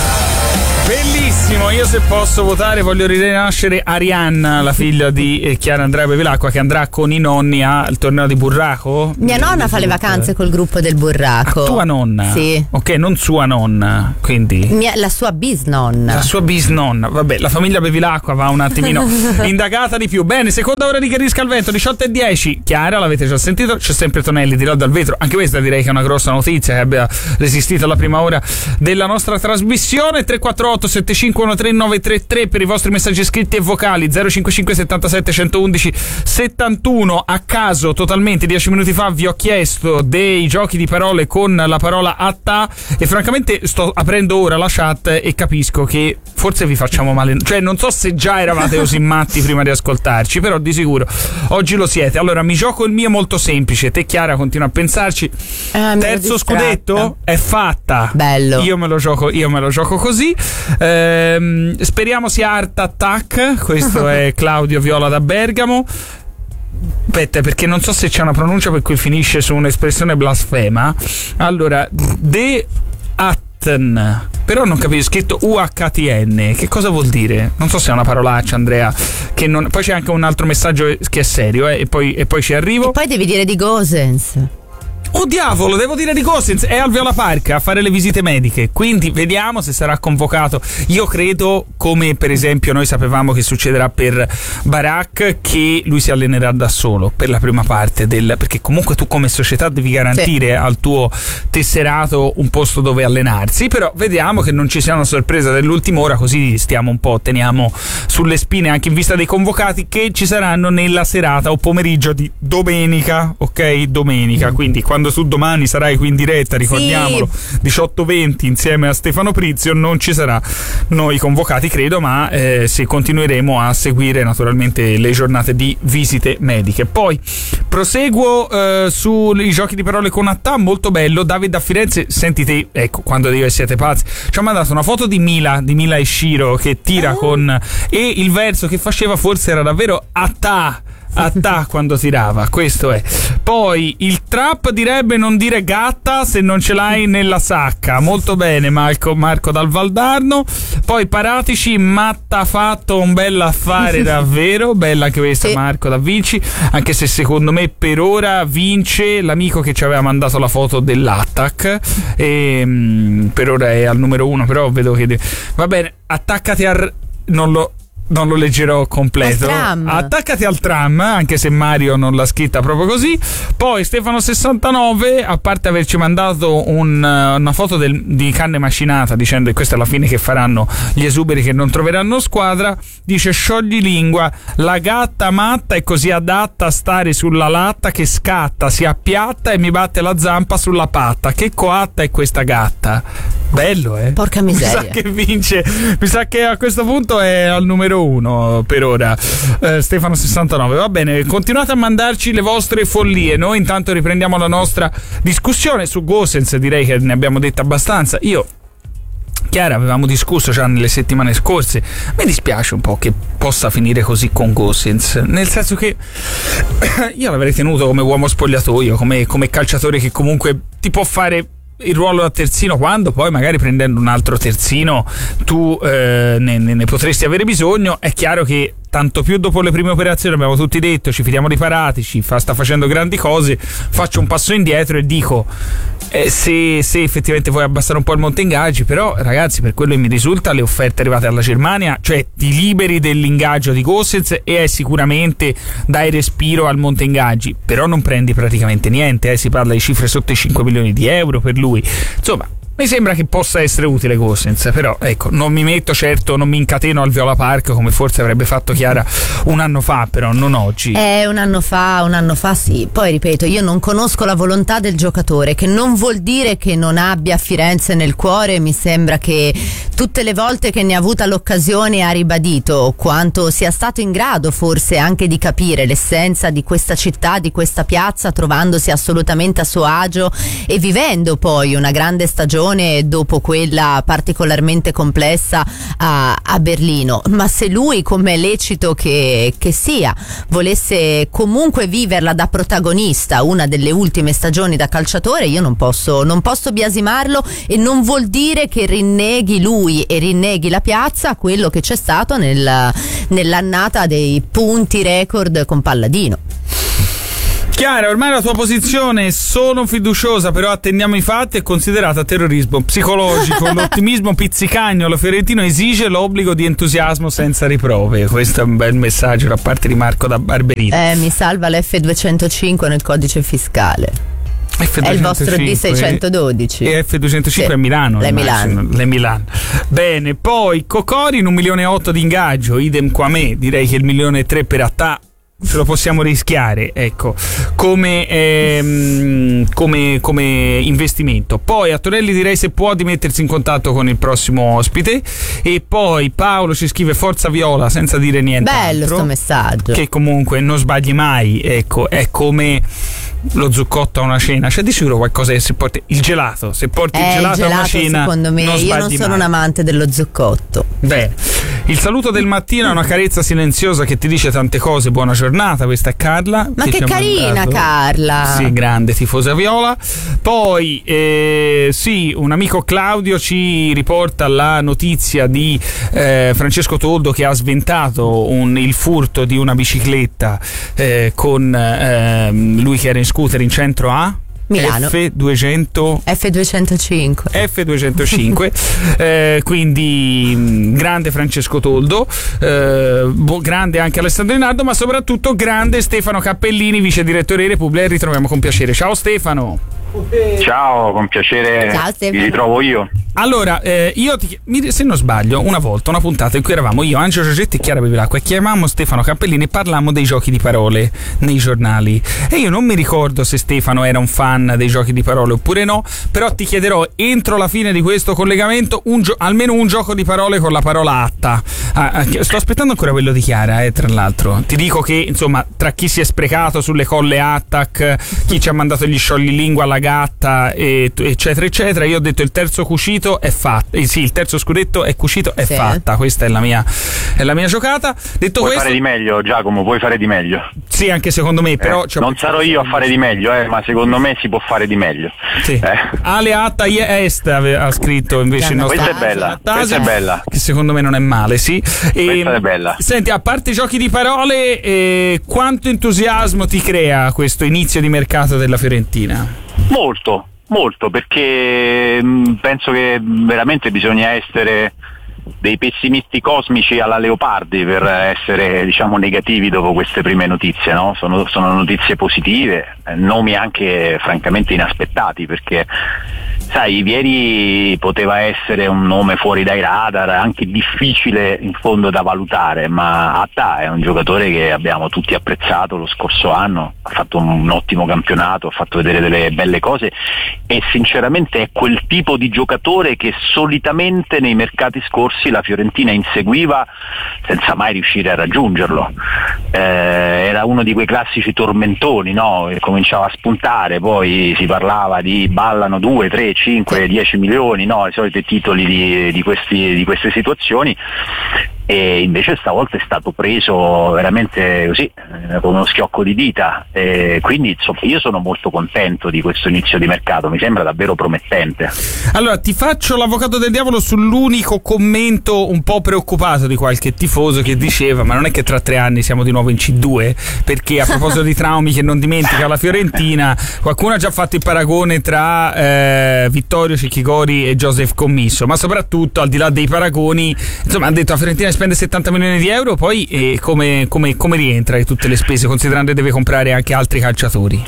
Bellissimo, io se posso votare voglio rinascere Arianna, la figlia di eh, Chiara Andrea Bevilacqua, che andrà con i nonni al torneo di burraco. Mia nonna fa le vacanze col gruppo del burraco. Ah, tua nonna? Sì. Ok, non sua nonna, quindi Mia, la sua bisnonna. La sua bisnonna, vabbè, la famiglia Bevilacqua va un attimino indagata di più. Bene, seconda ora di Che Risca il Vento, diciotto e dieci. Chiara, l'avete già sentito, c'è sempre Tonelli di Lodda al Vetro. Anche questa direi che è una grossa notizia, che abbia resistito alla prima ora della nostra trasmissione. Tre quattro otto sette cinque uno tre nove tre tre per i vostri messaggi scritti e vocali. Zero cinque cinque settantasette centoundici settantuno. A caso, totalmente, dieci minuti fa vi ho chiesto dei giochi di parole con la parola atta e francamente sto aprendo ora la chat e capisco che forse vi facciamo male, cioè non so se già eravate così matti prima di ascoltarci, però di sicuro oggi lo siete. Allora mi gioco il mio molto semplice, te Chiara continua a pensarci. eh, Terzo scudetto è fatta, bello, io me lo gioco, io me lo gioco così. Ehm, speriamo sia Art Attack. Questo è Claudio Viola da Bergamo. Aspetta, perché non so se c'è una pronuncia per cui finisce su un'espressione blasfema. Allora, De Atten, però non capisco, scritto U H T N, che cosa vuol dire? Non so se è una parolaccia, Andrea, che non... Poi c'è anche un altro messaggio che è serio, eh, e, poi, e poi ci arrivo. E poi devi dire di Gosens. Oh diavolo, devo dire di Gosens, è al Viola Park a fare le visite mediche, quindi vediamo se sarà convocato. Io credo, come per esempio noi sapevamo che succederà per Barak, che lui si allenerà da solo per la prima parte del, perché comunque tu come società devi garantire sì. al tuo tesserato un posto dove allenarsi, però vediamo che non ci sia una sorpresa dell'ultima ora, così stiamo un po', teniamo sulle spine anche in vista dei convocati che ci saranno nella serata o pomeriggio di domenica, ok? Domenica, quindi quando tu domani sarai qui in diretta, ricordiamolo, sì. diciotto venti insieme a Stefano Prizio, non ci sarà noi convocati credo, ma eh, sì, continueremo a seguire naturalmente le giornate di visite mediche. Poi proseguo eh, sui giochi di parole con Attà, molto bello. David da Firenze, sentite, ecco, quando dico che siete pazzi, ci ha mandato una foto di Mila, di Mila e Shiro che tira oh. con, e il verso che faceva forse era davvero Attà, Attà quando tirava, questo è. Poi il trap direbbe non dire gatta se non ce l'hai nella sacca, molto bene Marco, Marco dal Valdarno. Poi Paratici, matta fatto un bel affare davvero, bella anche questa, sì. Marco da Vinci, anche se secondo me per ora vince l'amico che ci aveva mandato la foto dell'Attack e mh, per ora è al numero uno, però vedo che va bene, attaccati al non lo non lo leggerò completo. Attaccati al tram, anche se Mario non l'ha scritta proprio così. Poi Stefano sessantanove, a parte averci mandato un, una foto del, di canne macinata dicendo che questa è la fine che faranno gli esuberi che non troveranno squadra, dice sciogli lingua, la gatta matta è così adatta a stare sulla latta che scatta, si appiatta e mi batte la zampa sulla patta, che coatta è questa gatta. Bello, eh? Porca miseria. Mi sa che vince, mi sa che a questo punto è al numero uno per ora. eh, Stefano sessantanove, va bene, continuate a mandarci le vostre follie, noi intanto riprendiamo la nostra discussione su Gosens. Direi che ne abbiamo detto abbastanza. Io, Chiara, avevamo discusso già nelle settimane scorse, mi dispiace un po' che possa finire così con Gosens, nel senso che io l'avrei tenuto come uomo spogliatoio, come, come calciatore che comunque ti può fare il ruolo da terzino quando poi magari prendendo un altro terzino tu eh, ne, ne potresti avere bisogno. È chiaro che tanto più dopo le prime operazioni abbiamo tutti detto ci fidiamo di Paratici, fa, sta facendo grandi cose, faccio un passo indietro e dico eh, se, se effettivamente vuoi abbassare un po' il monte ingaggi, però ragazzi, per quello che mi risulta le offerte arrivate dalla Germania, cioè ti liberi dell'ingaggio di Gosens e è sicuramente dai respiro al monte ingaggi, però non prendi praticamente niente, eh, si parla di cifre sotto i cinque milioni di euro per lui, insomma mi sembra che possa essere utile Gosens, però ecco, non mi metto certo, non mi incateno al Viola Park come forse avrebbe fatto Chiara un anno fa, però non oggi. Eh, un anno fa, un anno fa sì. Poi ripeto, io non conosco la volontà del giocatore, che non vuol dire che non abbia Firenze nel cuore. Mi sembra che tutte le volte che ne ha avuta l'occasione ha ribadito quanto sia stato in grado forse anche di capire l'essenza di questa città, di questa piazza, trovandosi assolutamente a suo agio e vivendo poi una grande stagione dopo quella particolarmente complessa a, a Berlino. Ma se lui, come è lecito che, che sia, volesse comunque viverla da protagonista, una delle ultime stagioni da calciatore, io non posso, non posso biasimarlo, e non vuol dire che rinneghi lui e rinneghi la piazza quello che c'è stato nel, nell'annata dei punti record con Palladino. Chiara, ormai la tua posizione, sono fiduciosa, però attendiamo i fatti, è considerata terrorismo psicologico. L'ottimismo pizzicagnolo fiorentino esige l'obbligo di entusiasmo senza riprove. Questo è un bel messaggio da parte di Marco da Barberino. Eh, mi salva l'F duecentocinque nel codice fiscale. F duecentocinque, è il vostro D seicentododici e F duecentocinque sì, è Milano, è Milano. Le Milano. Bene, poi Cocori in un milione e otto di ingaggio, idem qua me, direi che il milione e tre per Attà ce lo possiamo rischiare, ecco, come, ehm, come, come investimento. Poi a Torelli direi se può di mettersi in contatto con il prossimo ospite. E poi Paolo ci scrive forza Viola senza dire niente. Bello altro, sto messaggio, che comunque non sbagli mai, ecco, è come lo zuccotto a una cena, c'è di sicuro qualcosa che se porti il gelato, se porti eh, il gelato, il gelato a una cena, secondo me, non io non sono mai. un amante dello zuccotto. Beh, il saluto del mattino è una carezza silenziosa che ti dice tante cose. Buona giornata, questa è Carla. Ma che carina mandato. Carla. Sì, grande tifosa viola. Poi eh, sì, un amico Claudio ci riporta la notizia di eh, Francesco Toldo che ha sventato un, il furto di una bicicletta eh, con eh, lui che era in scooter in centro a Milano. F duecento F duecentocinque F duecentocinque eh, quindi grande Francesco Toldo, eh, bo- grande anche Alessandro Rinaldo, ma soprattutto grande Stefano Cappellini, vice direttore di Repubblica. Ritroviamo con piacere. Ciao Stefano. Ciao, con piacere. Ciao, ti ritrovo io. Allora, eh, io ti, se non sbaglio, una volta, una puntata in cui eravamo io, Angelo Giorgetti e Chiara Bevilacqua, e chiamammo Stefano Cappellini e parlammo dei giochi di parole nei giornali. E io non mi ricordo se Stefano era un fan dei giochi di parole oppure no, però ti chiederò entro la fine di questo collegamento un gio- almeno un gioco di parole con la parola atta. Ah, ah, sto aspettando ancora quello di Chiara, eh, tra l'altro. Ti dico che, insomma, tra chi si è sprecato sulle colle attack, chi ci ha mandato gli scioglilingua alla gatta, e, eccetera, eccetera, io ho detto il terzo cucito è fatto, eh, sì, il terzo scudetto è cucito, è sì. fatta. Questa è la mia, è la mia giocata. Detto puoi questo, fare di meglio, Giacomo, puoi fare di meglio. Sì, anche secondo me, però eh, non sarò io a fare di meglio, eh, ma secondo me si può fare di meglio. Sì. Eh. Ale Atta Est ha scritto invece il nostro. Questa è bella, Attasia, questa è bella. Che secondo me non è male, sì. E, questa è bella. Senti, a parte i giochi di parole, eh, quanto entusiasmo ti crea questo inizio di mercato della Fiorentina? Molto. Molto, perché mh, penso che veramente bisogna essere dei pessimisti cosmici alla Leopardi per essere, diciamo, negativi dopo queste prime notizie, no? Sono, sono notizie positive, eh, nomi anche francamente inaspettati, perché sai, Vieri poteva essere un nome fuori dai radar, anche difficile in fondo da valutare, ma Atta è un giocatore che abbiamo tutti apprezzato lo scorso anno, ha fatto un ottimo campionato, ha fatto vedere delle belle cose e sinceramente è quel tipo di giocatore che solitamente nei mercati scorsi la Fiorentina inseguiva senza mai riuscire a raggiungerlo. Eh, era uno di quei classici tormentoni, no? Che cominciava a spuntare, poi si parlava di ballano due, tre, cinque, dieci milioni, no? I soliti titoli di, di, questi, di queste situazioni. e invece stavolta è stato preso veramente così, eh, con uno schiocco di dita, e quindi insomma io sono molto contento di questo inizio di mercato, mi sembra davvero promettente. Allora ti faccio l'avvocato del diavolo sull'unico commento un po' preoccupato di qualche tifoso che diceva ma non è che tra tre anni siamo di nuovo in C due, perché a proposito di traumi che non dimentica la Fiorentina, qualcuno ha già fatto il paragone tra eh, Vittorio Cecchigori e Joseph Commisso, ma soprattutto al di là dei paragoni, insomma hanno detto la Fiorentina spende settanta milioni di euro, poi eh, come, come, come rientra tutte le spese, considerando che deve comprare anche altri calciatori?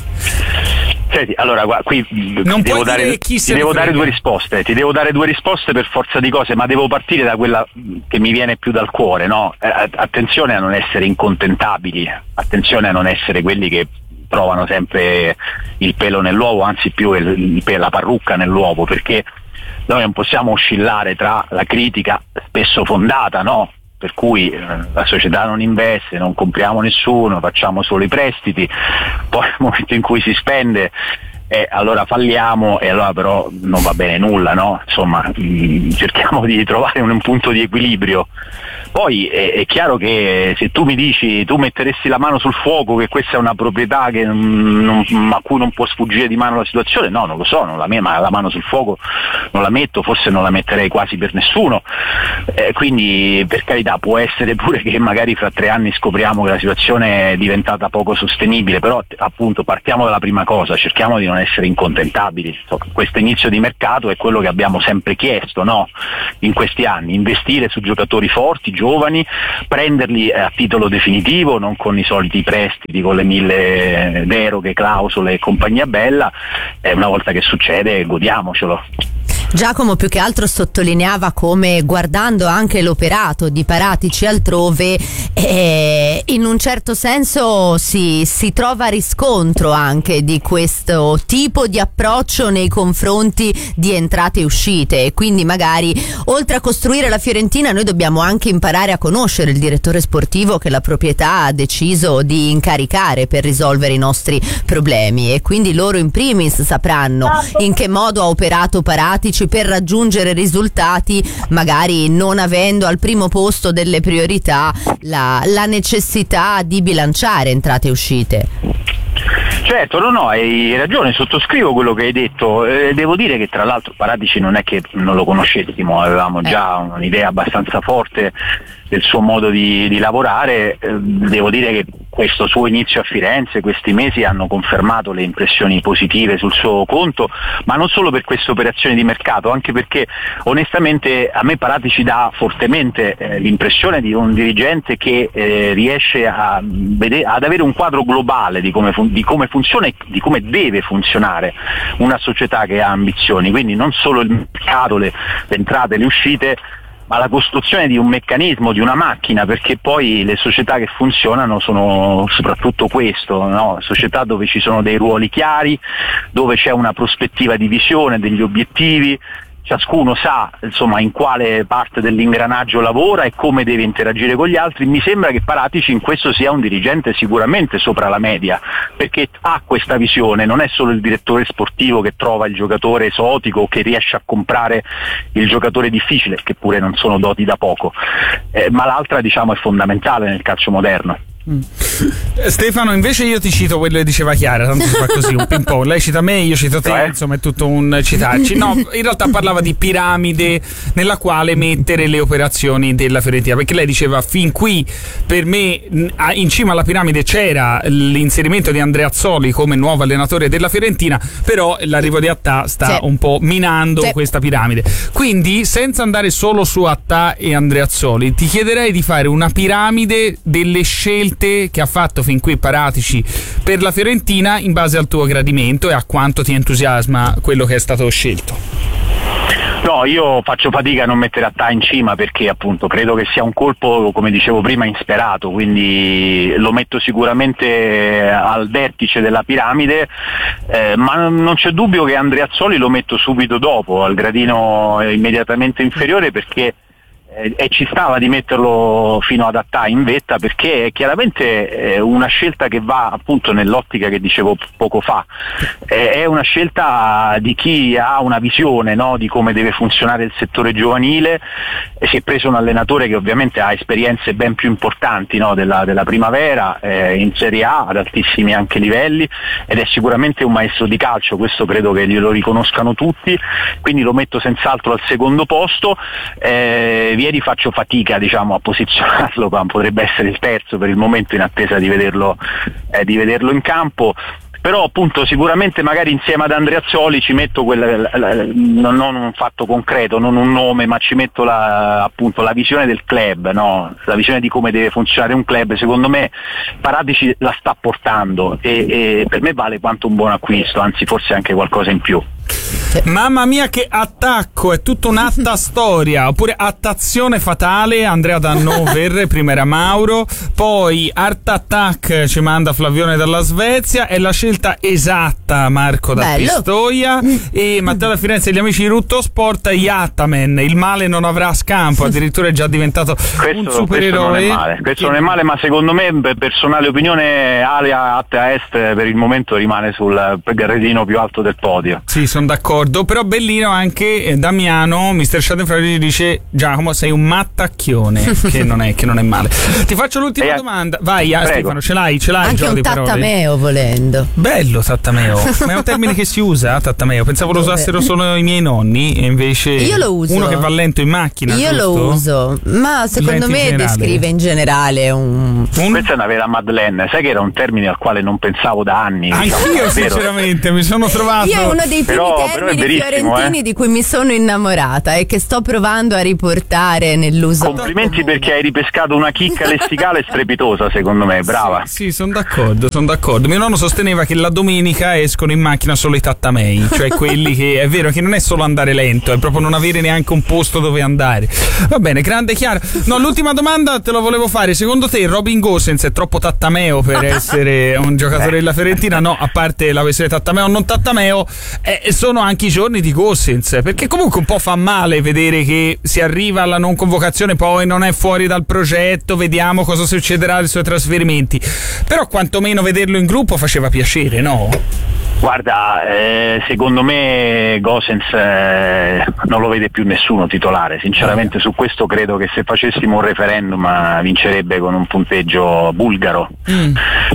Senti, allora guarda, qui non ti devo, dare, ti devo dare due risposte, ti devo dare due risposte per forza di cose, ma devo partire da quella che mi viene più dal cuore, no? Eh, attenzione a non essere incontentabili, attenzione a non essere quelli che trovano sempre il pelo nell'uovo, anzi più il, il, la parrucca nell'uovo, perché noi non possiamo oscillare tra la critica spesso fondata, no? Per cui eh, la società non investe, non compriamo nessuno, facciamo solo i prestiti, poi nel momento in cui si spende eh, allora falliamo e allora però non va bene nulla, no? Insomma, mh, cerchiamo di trovare un, un punto di equilibrio. Poi è, è chiaro che se tu mi dici tu metteresti la mano sul fuoco che questa è una proprietà che non, non, a cui non può sfuggire di mano la situazione, no, non lo so, non la, ma la mano sul fuoco non la metto, forse non la metterei quasi per nessuno, eh, quindi per carità può essere pure che magari fra tre anni scopriamo che la situazione è diventata poco sostenibile, però appunto partiamo dalla prima cosa, cerchiamo di non essere incontentabili. Questo inizio di mercato è quello che abbiamo sempre chiesto, no? In questi anni, investire su giocatori forti, giovani, prenderli a titolo definitivo, non con i soliti prestiti, con le mille deroghe, clausole e compagnia bella, e una volta che succede godiamocelo. Giacomo più che altro sottolineava come, guardando anche l'operato di Paratici altrove, eh, in un certo senso si, si trova riscontro anche di questo tipo di approccio nei confronti di entrate e uscite, e quindi magari oltre a costruire la Fiorentina noi dobbiamo anche imparare a conoscere il direttore sportivo che la proprietà ha deciso di incaricare per risolvere i nostri problemi, e quindi loro in primis sapranno in che modo ha operato Paratici per raggiungere risultati, magari non avendo al primo posto delle priorità la, la necessità di bilanciare entrate e uscite. Certo, no, no, hai ragione, sottoscrivo quello che hai detto. Eh, devo dire che tra l'altro Paratici non è che non lo conoscessimo, avevamo già un'idea abbastanza forte del suo modo di, di lavorare. Eh, devo dire che questo suo inizio a Firenze, questi mesi hanno confermato le impressioni positive sul suo conto, ma non solo per queste operazioni di mercato, anche perché onestamente a me Paratici dà fortemente eh, l'impressione di un dirigente che eh, riesce a vede- ad avere un quadro globale di come, fun- di come funziona e di come deve funzionare una società che ha ambizioni, quindi non solo il mercato, le, le entrate, le uscite, ma la costruzione di un meccanismo, di una macchina, perché poi le società che funzionano sono soprattutto questo, no? Società dove ci sono dei ruoli chiari, dove c'è una prospettiva di visione, degli obiettivi, ciascuno sa insomma in quale parte dell'ingranaggio lavora e come deve interagire con gli altri. Mi sembra che Paratici in questo sia un dirigente sicuramente sopra la media, perché ha questa visione, non è solo il direttore sportivo che trova il giocatore esotico, che riesce a comprare il giocatore difficile, che pure non sono doti da poco, eh, ma l'altra diciamo è fondamentale nel calcio moderno. Mm. Stefano, invece io ti cito quello che diceva Chiara, tanto si fa così un ping pong, lei cita me, io cito te, insomma è tutto un citarci. No, in realtà parlava di piramide nella quale mettere le operazioni della Fiorentina, perché lei diceva fin qui per me in cima alla piramide c'era l'inserimento di Andreazzoli come nuovo allenatore della Fiorentina, però l'arrivo di Attà sta sì. un po' minando sì. questa piramide, quindi senza andare solo su Attà e Andreazzoli ti chiederei di fare una piramide delle scelte che ha fatto fin qui Paratici per la Fiorentina in base al tuo gradimento e a quanto ti entusiasma quello che è stato scelto. No, io faccio fatica a non mettere Attà in cima perché appunto credo che sia un colpo, come dicevo prima, insperato, quindi lo metto sicuramente al vertice della piramide, eh, ma non c'è dubbio che Andreazzoli lo metto subito dopo, al gradino immediatamente inferiore, perché eh, e ci stava di metterlo fino ad Attà in vetta, perché è chiaramente eh, una scelta che va appunto nell'ottica che dicevo poco fa, eh, è una scelta di chi ha una visione, no, di come deve funzionare il settore giovanile, e si è preso un allenatore che ovviamente ha esperienze ben più importanti, no, della, della primavera, eh, in Serie A ad altissimi anche livelli, ed è sicuramente un maestro di calcio, questo credo che glielo riconoscano tutti, quindi lo metto senz'altro al secondo posto. eh, Vieri faccio fatica, diciamo, a posizionarlo, ma potrebbe essere il terzo per il momento, in attesa di vederlo, eh, di vederlo in campo. Però appunto sicuramente magari insieme ad Andreazzoli ci metto quel, non, non un fatto concreto, non un nome, ma ci metto la, appunto la visione del club, no? La visione di come deve funzionare un club. Secondo me Paratici la sta portando e, e per me vale quanto un buon acquisto, anzi forse anche qualcosa in più. Mamma mia che attacco, è tutta un'atta storia. Oppure attazione fatale, Andrea Dannover, prima era Mauro, poi Art Attack ci manda Flavione dalla Svezia, è la scelta esatta Marco da Bello. Pistoia, e Matteo da Firenze e gli amici di Rutto Sport, Yattaman, il male non avrà scampo, addirittura è già diventato questo, un supereroe. Questo non è male, questo non è male, ma secondo me, per personale opinione, Alia Atta Est per il momento rimane sul gradino più alto del podio. Sì, sono d'accordo, però bellino anche eh, Damiano, mister Schadenfreude, dice: Giacomo, sei un mattacchione, che non è, che non è male. Ti faccio l'ultima Eh, domanda. Vai, ah, prego. Stefano, ce l'hai, ce l'hai Anche gioco un di parole? tattameo volendo. Bello tattameo, ma è un termine che si usa, tattameo. Pensavo lo Dove? usassero solo i miei nonni, e invece Io lo uso. uno che va lento in macchina. Io giusto? lo uso, ma secondo Lento in me generale. descrive in generale un... Un... Questa è una vera Madeleine, sai che era un termine al quale non pensavo da anni. Anch'io diciamo, davvero. sinceramente mi sono trovato. Io è uno dei primi Però- però è termini verissimo, fiorentini eh. di cui mi sono innamorata e che sto provando a riportare nell'uso. Complimenti comune. perché hai ripescato una chicca lessicale strepitosa, secondo me, brava. Sì, sono d'accordo, sono d'accordo. Mio nonno sosteneva che la domenica escono in macchina solo i tattamei, cioè quelli che, è vero che non è solo andare lento, è proprio non avere neanche un posto dove andare. Va bene, grande Chiara. No, l'ultima domanda te la volevo fare. Secondo te Robin Gosens è troppo tattameo per essere un giocatore della Fiorentina? No, a parte la questione tattameo o non tattameo, eh, sono anche i giorni di Gosens, perché comunque un po' fa male vedere che si arriva alla non convocazione, poi non è fuori dal progetto, vediamo cosa succederà ai suoi trasferimenti, però quantomeno vederlo in gruppo faceva piacere, no? Guarda, eh, secondo me Gosens eh, non lo vede più nessuno titolare, sinceramente su questo credo che se facessimo un referendum eh, vincerebbe con un punteggio bulgaro. Mm.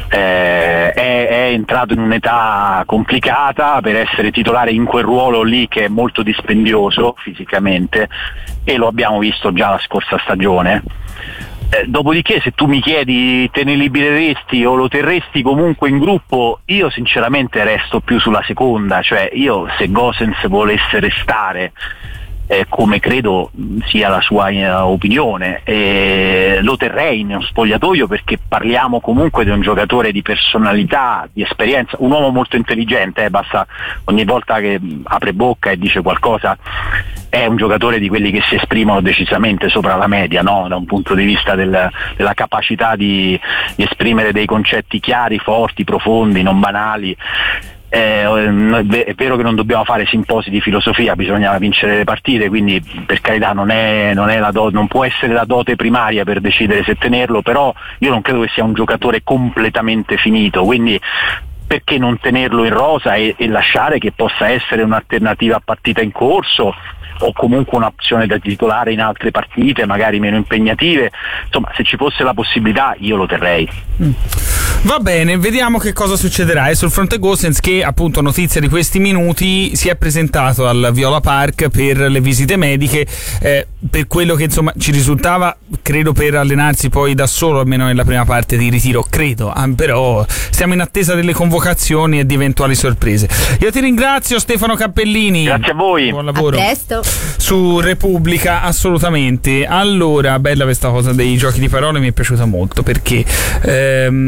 Eh, è, è entrato in un'età complicata per essere titolare in quel ruolo lì che è molto dispendioso fisicamente, e lo abbiamo visto già la scorsa stagione. Eh, dopodiché se tu mi chiedi te ne libereresti o lo terresti comunque in gruppo, io sinceramente resto più sulla seconda, cioè io se Gosens volesse restare, eh, come credo sia la sua eh, opinione, eh, lo terrei in uno spogliatoio, perché parliamo comunque di un giocatore di personalità, di esperienza, un uomo molto intelligente, eh, basta ogni volta che apre bocca e dice qualcosa è un giocatore di quelli che si esprimono decisamente sopra la media, no? Da un punto di vista del, della capacità di, di esprimere dei concetti chiari, forti, profondi, non banali. Eh, è vero che non dobbiamo fare simposi di filosofia, bisogna vincere le partite, quindi per carità non, è, non, è la do, non può essere la dote primaria per decidere se tenerlo, però io non credo che sia un giocatore completamente finito, quindi perché non tenerlo in rosa e, e lasciare che possa essere un'alternativa a partita in corso, o comunque un'opzione da titolare in altre partite magari meno impegnative. Insomma, se ci fosse la possibilità io lo terrei. Mm. Va bene, vediamo che cosa succederà. E sul fronte Gosens, che appunto notizia di questi minuti, si è presentato al Viola Park per le visite mediche, eh, per quello che insomma ci risultava, credo per allenarsi poi da solo, almeno nella prima parte di ritiro, credo, ah, però stiamo in attesa delle convocazioni e di eventuali sorprese. Io ti ringrazio, Stefano Cappellini. Grazie a voi. Buon lavoro. A presto. Su Repubblica, assolutamente. Allora, bella questa cosa dei giochi di parole, mi è piaciuta molto, perché ehm,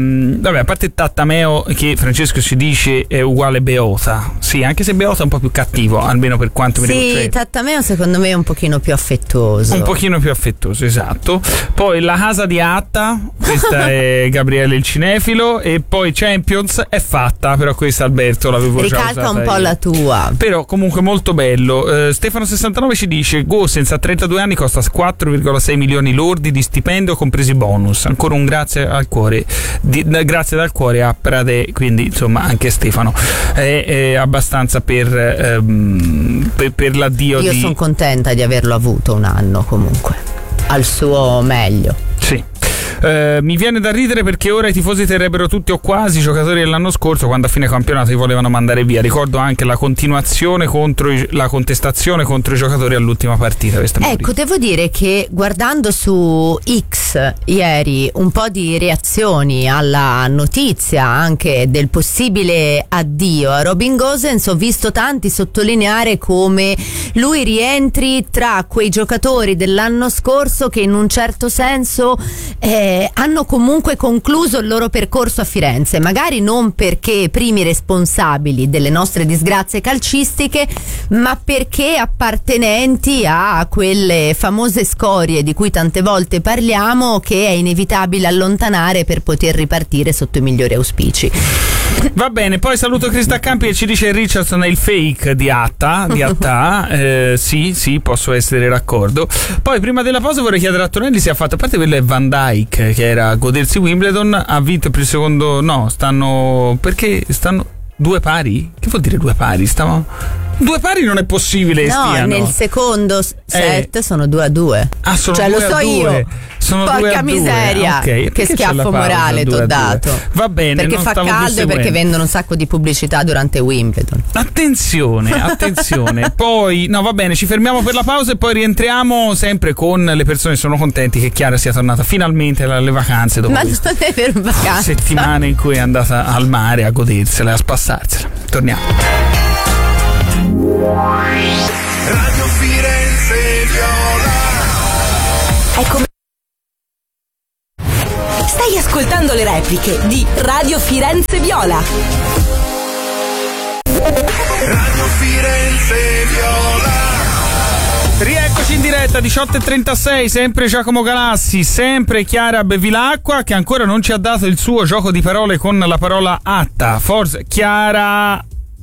Vabbè, a parte Tattameo, che Francesco ci dice è uguale Beota. Sì, anche se Beota è un po' più cattivo, almeno per quanto mi riguarda. Sì, Tattameo secondo me è un pochino più affettuoso. Un pochino più affettuoso, esatto. Poi La Casa di Atta, questa è Gabriele il cinefilo. E poi Champions è fatta, però questa Alberto l'avevo già usata. Ricalca un po' io. la tua. Però comunque molto bello. uh, Stefano sessantanove ci dice Gosens a trentadue anni costa quattro virgola sei milioni lordi di stipendio compresi bonus. Ancora un grazie al cuore di, grazie dal cuore a Prade, quindi insomma anche Stefano è, è abbastanza per, ehm, per, per l'addio. Io di... sono contenta di averlo avuto un anno comunque al suo meglio. Sì. Uh, mi viene da ridere perché ora i tifosi terrebbero tutti o quasi i giocatori dell'anno scorso, quando a fine campionato li volevano mandare via. Ricordo anche la continuazione contro i, la contestazione contro i giocatori all'ultima partita. Ecco, devo dire che guardando su X ieri un po' di reazioni alla notizia anche del possibile addio a Robin Gosens, ho visto tanti sottolineare come lui rientri tra quei giocatori dell'anno scorso che in un certo senso eh, hanno comunque concluso il loro percorso a Firenze, magari non perché primi responsabili delle nostre disgrazie calcistiche, ma perché appartenenti a quelle famose scorie di cui tante volte parliamo, che è inevitabile allontanare per poter ripartire sotto i migliori auspici. Va bene, poi saluto Crista Campi che ci dice Richardson è il fake di Atta, di Atta. eh, sì, sì, posso essere d'accordo. Poi prima della pausa vorrei chiedere a Tonelli se ha fatto, a parte quello è Van Dijk che era a godersi Wimbledon, ha vinto per il secondo, no, stanno, perché stanno due pari? Che vuol dire due pari? Stiamo... Due pari non è possibile. No, stiano. nel secondo set eh. sono due a due. Ah, sono cioè due lo so a due. io. Sono Porca due a miseria, due. Okay. Che schiaffo morale t'ho dato. Va bene, perché non fa stavo caldo e perché vendono un sacco di pubblicità durante Wimbledon. Attenzione, attenzione. Poi, no, va bene, ci fermiamo per la pausa e poi rientriamo sempre con le persone che sono contenti che Chiara sia tornata finalmente alle vacanze dopo Ma non è per vacanza. settimane in cui è andata al mare a godersela, a spassarsela. Torniamo. Radio Firenze Viola. Ecco. Stai ascoltando le repliche di Radio Firenze Viola. Radio Firenze Viola. Rieccoci in diretta, diciotto e trentasei, sempre Giacomo Galassi, sempre Chiara Bevilacqua che ancora non ci ha dato il suo gioco di parole con la parola atta. Forse Chiara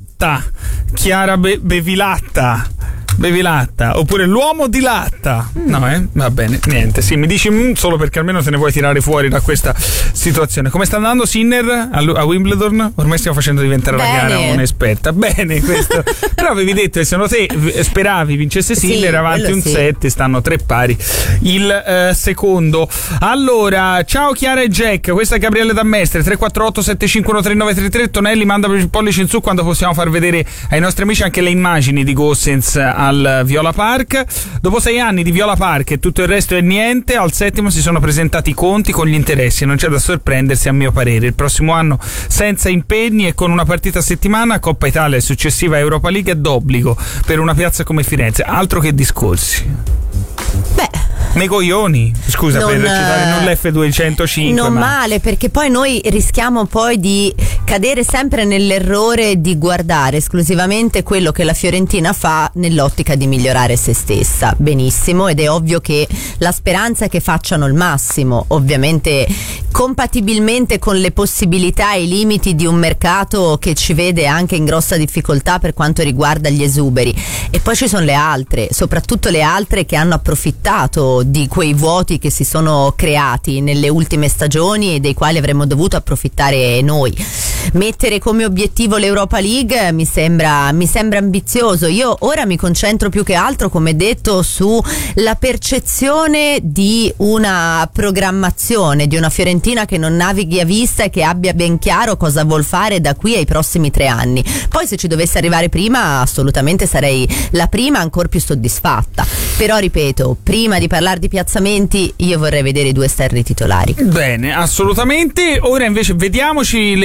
Chiara Be- Bevilatta Bevilatta oppure l'uomo di latta. No, eh? Va bene, niente. Sì, mi dici mm, solo perché almeno te ne vuoi tirare fuori da questa situazione. Come sta andando Sinner a, a Wimbledon? Ormai stiamo facendo diventare Bene. la Chiara un'esperta. Bene, questo. Però avevi detto che secondo te speravi vincesse Sinner, sì, avanti un sì. set, stanno tre pari il eh, secondo. Allora, ciao Chiara e Jack, questa è Gabriele da Mestre, tre quattro otto sette cinque uno tre nove tre tre. Tonelli, manda il pollice in su quando possiamo far vedere ai nostri amici anche le immagini di Gosens al Viola Park. Dopo sei anni di Viola Park e tutto il resto è niente, al settimo si sono presentati i conti con gli interessi, non c'è da sorprendersi a mio parere. Il prossimo anno senza impegni e con una partita a settimana, Coppa Italia e successiva Europa League è d'obbligo per una piazza come Firenze. Altro che discorsi. Beh, nei coglioni, scusa, non, per recitare non l'F duecentocinque. Non ma... male, perché poi noi rischiamo poi di cadere sempre nell'errore di guardare esclusivamente quello che la Fiorentina fa nell'ottica di migliorare se stessa. Benissimo, ed è ovvio che la speranza è che facciano il massimo, ovviamente compatibilmente con le possibilità e i limiti di un mercato che ci vede anche in grossa difficoltà per quanto riguarda gli esuberi. E poi ci sono le altre, soprattutto le altre che hanno approfittato di quei vuoti che si sono creati nelle ultime stagioni e dei quali avremmo dovuto approfittare noi. Mettere come obiettivo l'Europa League mi sembra, mi sembra ambizioso. Io ora mi concentro più che altro, come detto, sulla percezione di una programmazione, di una Fiorentina che non navighi a vista e che abbia ben chiaro cosa vuol fare da qui ai prossimi tre anni. Poi se ci dovesse arrivare prima, assolutamente sarei la prima ancor più soddisfatta. Però ripeto, prima di parlare di piazzamenti io vorrei vedere i due esterni titolari. Bene, assolutamente. Ora invece vediamoci le immagini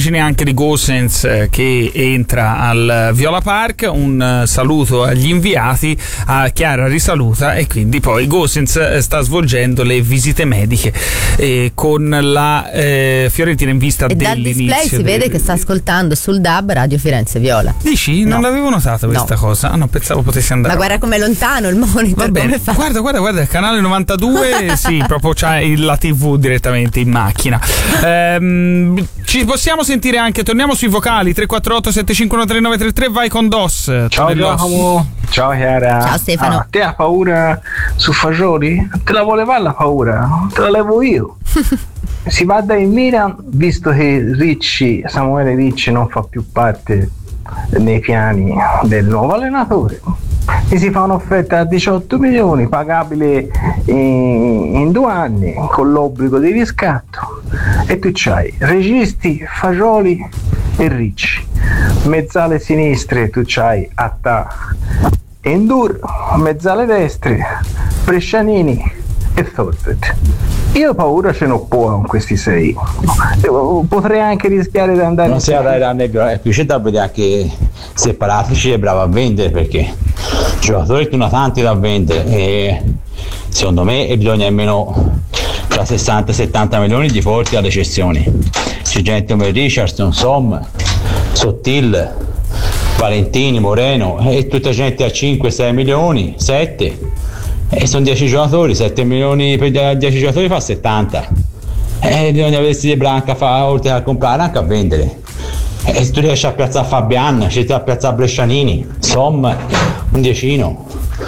immagine anche di Gosens eh, che entra al Viola Park, un uh, saluto agli inviati, a Chiara risaluta e quindi poi Gosens eh, sta svolgendo le visite mediche eh, con la eh, Fiorentina in vista e dell'inizio. Dal display si vede del... che sta ascoltando sul D A B Radio Firenze Viola. Dici? Non no. l'avevo notata questa no. cosa. Ah, no, pensavo potessi andare. Ma guarda com'è lontano il monitor. Va bene. Come fa? Guarda, guarda, guarda, il canale novantadue, sì, proprio c'ha la tivù direttamente in macchina. Ehm, ci possiamo sentire anche, torniamo sui vocali, tre quattro otto sette cinque uno tre nove tre tre, vai con Dos. Ciao Giacomo, ciao Chiara. Ciao Stefano. Ah, te hai paura su Fagioli? Te la vuole fare la paura? Te la levo io. Si va da in Milan, visto che Ricci, Samuele Ricci non fa più parte nei piani del nuovo allenatore, e si fa un'offerta a diciotto milioni pagabile in, in due anni con l'obbligo di riscatto, e tu c'hai registi, Fagioli e Ricci, mezzale sinistre tu c'hai Attà e Endur, mezzale destre Brescianini e Thorpe. Io paura ce n'ho poco con questi sei. Potrei anche rischiare di andare. Non si ha da nebbia, è più da vedere anche separatici è bravo a vendere, perché giocatori sono tanti da vendere e secondo me bisogna almeno tra sessanta e settanta milioni di forti alle cessioni. C'è gente come Richardson, Som, Sottil, Valentini, Moreno e tutta gente a cinque sei milioni, sette. E sono dieci giocatori, sette milioni per dieci giocatori fa settanta. E bisogna vedersi di Branca fa, oltre a comprare anche a vendere. E se tu riesci a piazzare Fabian, riesci a piazzare Brescianini, Som, un decino.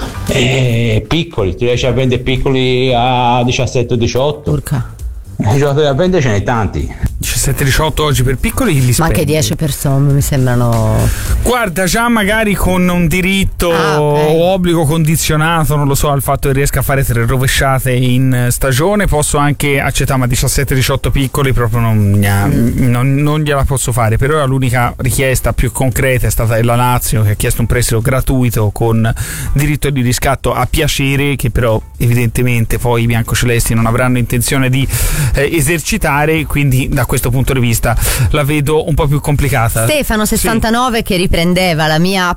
E piccoli, tu riesci a vendere piccoli a diciassette diciotto. Urca. I giocatori a vendere ce ne tanti. diciassette diciotto oggi per piccoli li ma anche dieci per Som mi sembrano. Guarda, già magari con un diritto ah, okay. o obbligo condizionato, non lo so, al fatto che riesca a fare tre rovesciate in stagione, posso anche accettare, ma diciassette diciotto piccoli proprio non, mm. non, non gliela posso fare. Per ora l'unica richiesta più concreta è stata della Lazio, che ha chiesto un prestito gratuito con diritto di riscatto a piacere, che però evidentemente poi i biancocelesti non avranno intenzione di eh, esercitare, quindi da questo punto di vista la vedo un po' più complicata. Stefano sessantanove sì. Che riprendeva la mia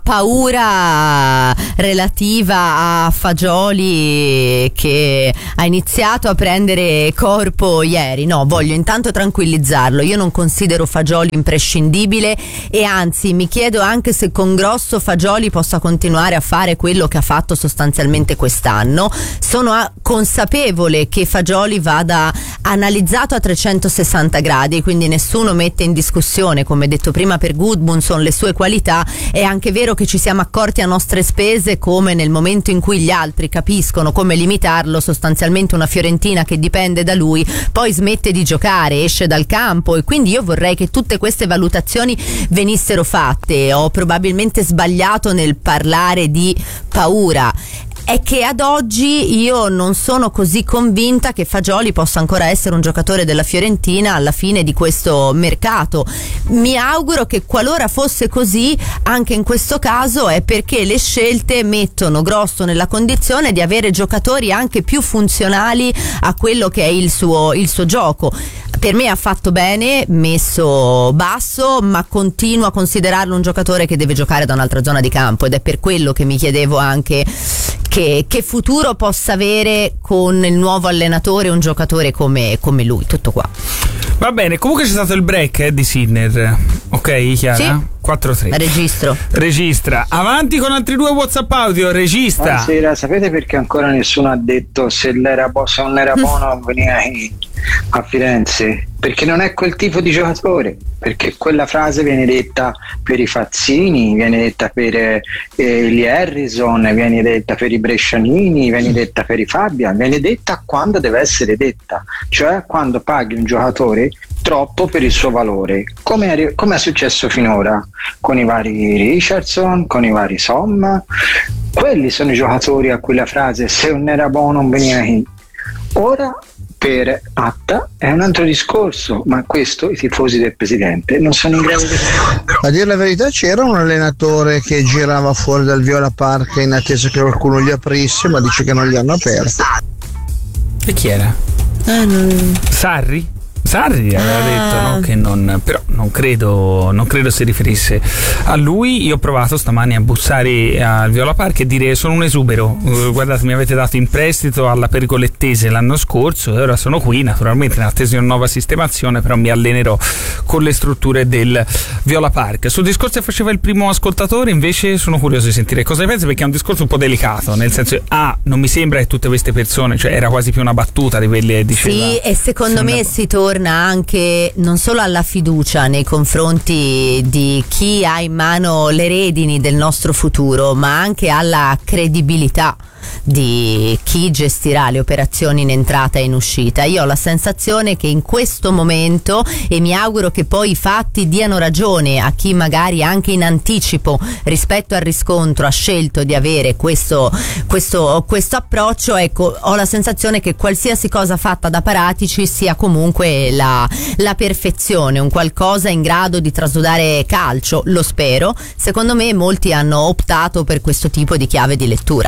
paura relativa a Fagioli, che ha iniziato a prendere corpo ieri. No, voglio intanto tranquillizzarlo, io non considero Fagioli imprescindibile, e anzi mi chiedo anche se con Grosso Fagioli possa continuare a fare quello che ha fatto sostanzialmente quest'anno. Sono a, consapevole che Fagioli vada analizzato a trecentosessanta gradi, quindi nessuno mette in discussione, come detto prima per Gudmundsson, le sue qualità. È anche vero che ci siamo accorti a nostre spese come nel momento in cui gli altri capiscono come limitarlo, sostanzialmente una Fiorentina che dipende da lui poi smette di giocare, esce dal campo, e quindi io vorrei che tutte queste valutazioni venissero fatte. Ho probabilmente sbagliato nel parlare di paura. È che ad oggi io non sono così convinta che Fagioli possa ancora essere un giocatore della Fiorentina alla fine di questo mercato. Mi auguro che qualora fosse così, anche in questo caso è perché le scelte mettono Grosso nella condizione di avere giocatori anche più funzionali a quello che è il suo, il suo gioco. Per me ha fatto bene, messo basso, ma continuo a considerarlo un giocatore che deve giocare da un'altra zona di campo, ed è per quello che mi chiedevo anche che, che futuro possa avere con il nuovo allenatore un giocatore come, come lui. Tutto qua. Va bene, comunque c'è stato il break eh, di Sinner. Ok, Chiara? Sì. quattro tre. Registro. Registra. Avanti con altri due WhatsApp audio. Registra. Buonasera, sapete perché ancora nessuno ha detto se, l'era bo- se non era buono veniva a Firenze? Perché non è quel tipo di giocatore, perché quella frase viene detta per i Fazzini, viene detta per eh, gli Harrison, viene detta per i Brescianini, viene detta per i Fabian, viene detta quando deve essere detta, cioè quando paghi un giocatore troppo per il suo valore, come è, come è successo finora con i vari Richardson, con i vari Somma. Quelli sono i giocatori a cui la frase se non era buono non veniva qui. Ora per Atta è un altro discorso, ma questo i tifosi del presidente non sono in grado di fare. A dire la verità, c'era un allenatore che girava fuori dal Viola Park in attesa che qualcuno gli aprisse, ma dice che non gli hanno aperto. E chi era? Eh, non... Sarri? Sarri aveva Ah. detto, no, che non, però non credo, non credo si riferisse a lui. Io ho provato stamani a bussare al Viola Park e dire: sono un esubero, uh, guardate, mi avete dato in prestito alla Pergolettese l'anno scorso e ora sono qui, naturalmente in attesa di una nuova sistemazione, però mi allenerò con le strutture del Viola Park. Sul discorso che faceva il primo ascoltatore invece sono curioso di sentire cosa ne pensa, perché è un discorso un po' delicato, nel senso, ah, non mi sembra che tutte queste persone, cioè era quasi più una battuta di quelle che diceva. Sì, e secondo me si torna anche non solo alla fiducia nei confronti di chi ha in mano le redini del nostro futuro, ma anche alla credibilità di chi gestirà le operazioni in entrata e in uscita. Io ho la sensazione che in questo momento, e mi auguro che poi i fatti diano ragione a chi magari anche in anticipo rispetto al riscontro ha scelto di avere questo, questo, questo approccio, ecco, ho la sensazione che qualsiasi cosa fatta da Paratici sia comunque la, la perfezione, un qualcosa in grado di trasudare calcio, lo spero. Secondo me molti hanno optato per questo tipo di chiave di lettura.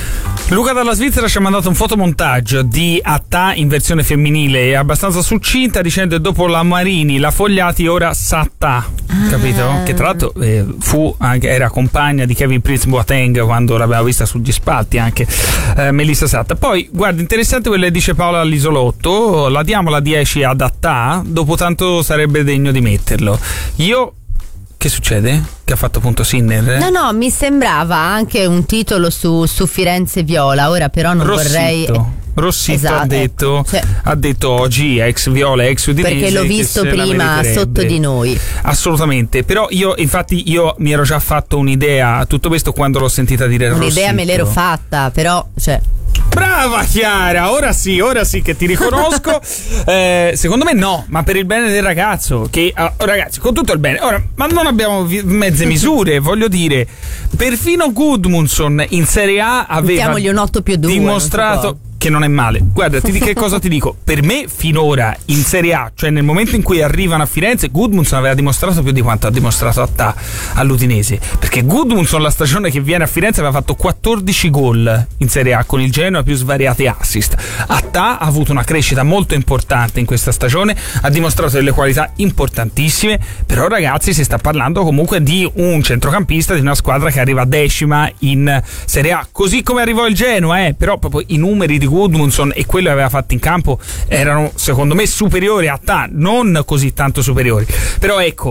Luca dalla Svizzera ci ha mandato un fotomontaggio di Attà in versione femminile abbastanza succinta, dicendo che dopo la Marini, la Fogliati, ora Sattà, ah. capito? Che tra l'altro eh, fu anche, era compagna di Kevin Prince Boateng quando l'aveva vista sugli spalti, anche eh, Melissa Satta. Poi guarda, interessante quello che dice Paola all'Isolotto: la diamo la dieci ad Attà, dopo tanto sarebbe degno di metterlo. Io Che succede? Che ha fatto punto Sinner? No, no, mi sembrava anche un titolo su, su Firenze Viola, ora però non Rossitto. vorrei... Rossitto esatto, ha detto, ecco, cioè, ha detto oggi ex Viola, ex Udinese, perché l'ho visto prima sotto di noi. Assolutamente, però io infatti io mi ero già fatto un'idea a tutto questo quando l'ho sentita dire Un'idea Rossitto. me l'ero fatta, però cioè Brava Chiara, ora sì, ora sì che ti riconosco. eh, secondo me no, ma per il bene del ragazzo, che oh, ragazzi, con tutto il bene, ora, ma non abbiamo vi- mezze misure, voglio dire, perfino Gudmundsson in Serie A aveva mettiamogli un otto più due, dimostrato che non è male. Guarda, ti dico che cosa ti dico. Per me finora in Serie A, cioè nel momento in cui arrivano a Firenze, Gudmundsson aveva dimostrato più di quanto ha dimostrato Attà all'Udinese, perché Gudmundsson la stagione che viene a Firenze aveva fatto quattordici gol in Serie A con il Genoa, più svariate assist. Attà ha avuto una crescita molto importante in questa stagione, ha dimostrato delle qualità importantissime, però ragazzi si sta parlando comunque di un centrocampista di una squadra che arriva decima in Serie A, così come arrivò il Genoa, eh, però proprio i numeri di Gudmundsson e quello che aveva fatto in campo erano secondo me superiori a Attà, non così tanto superiori, però ecco,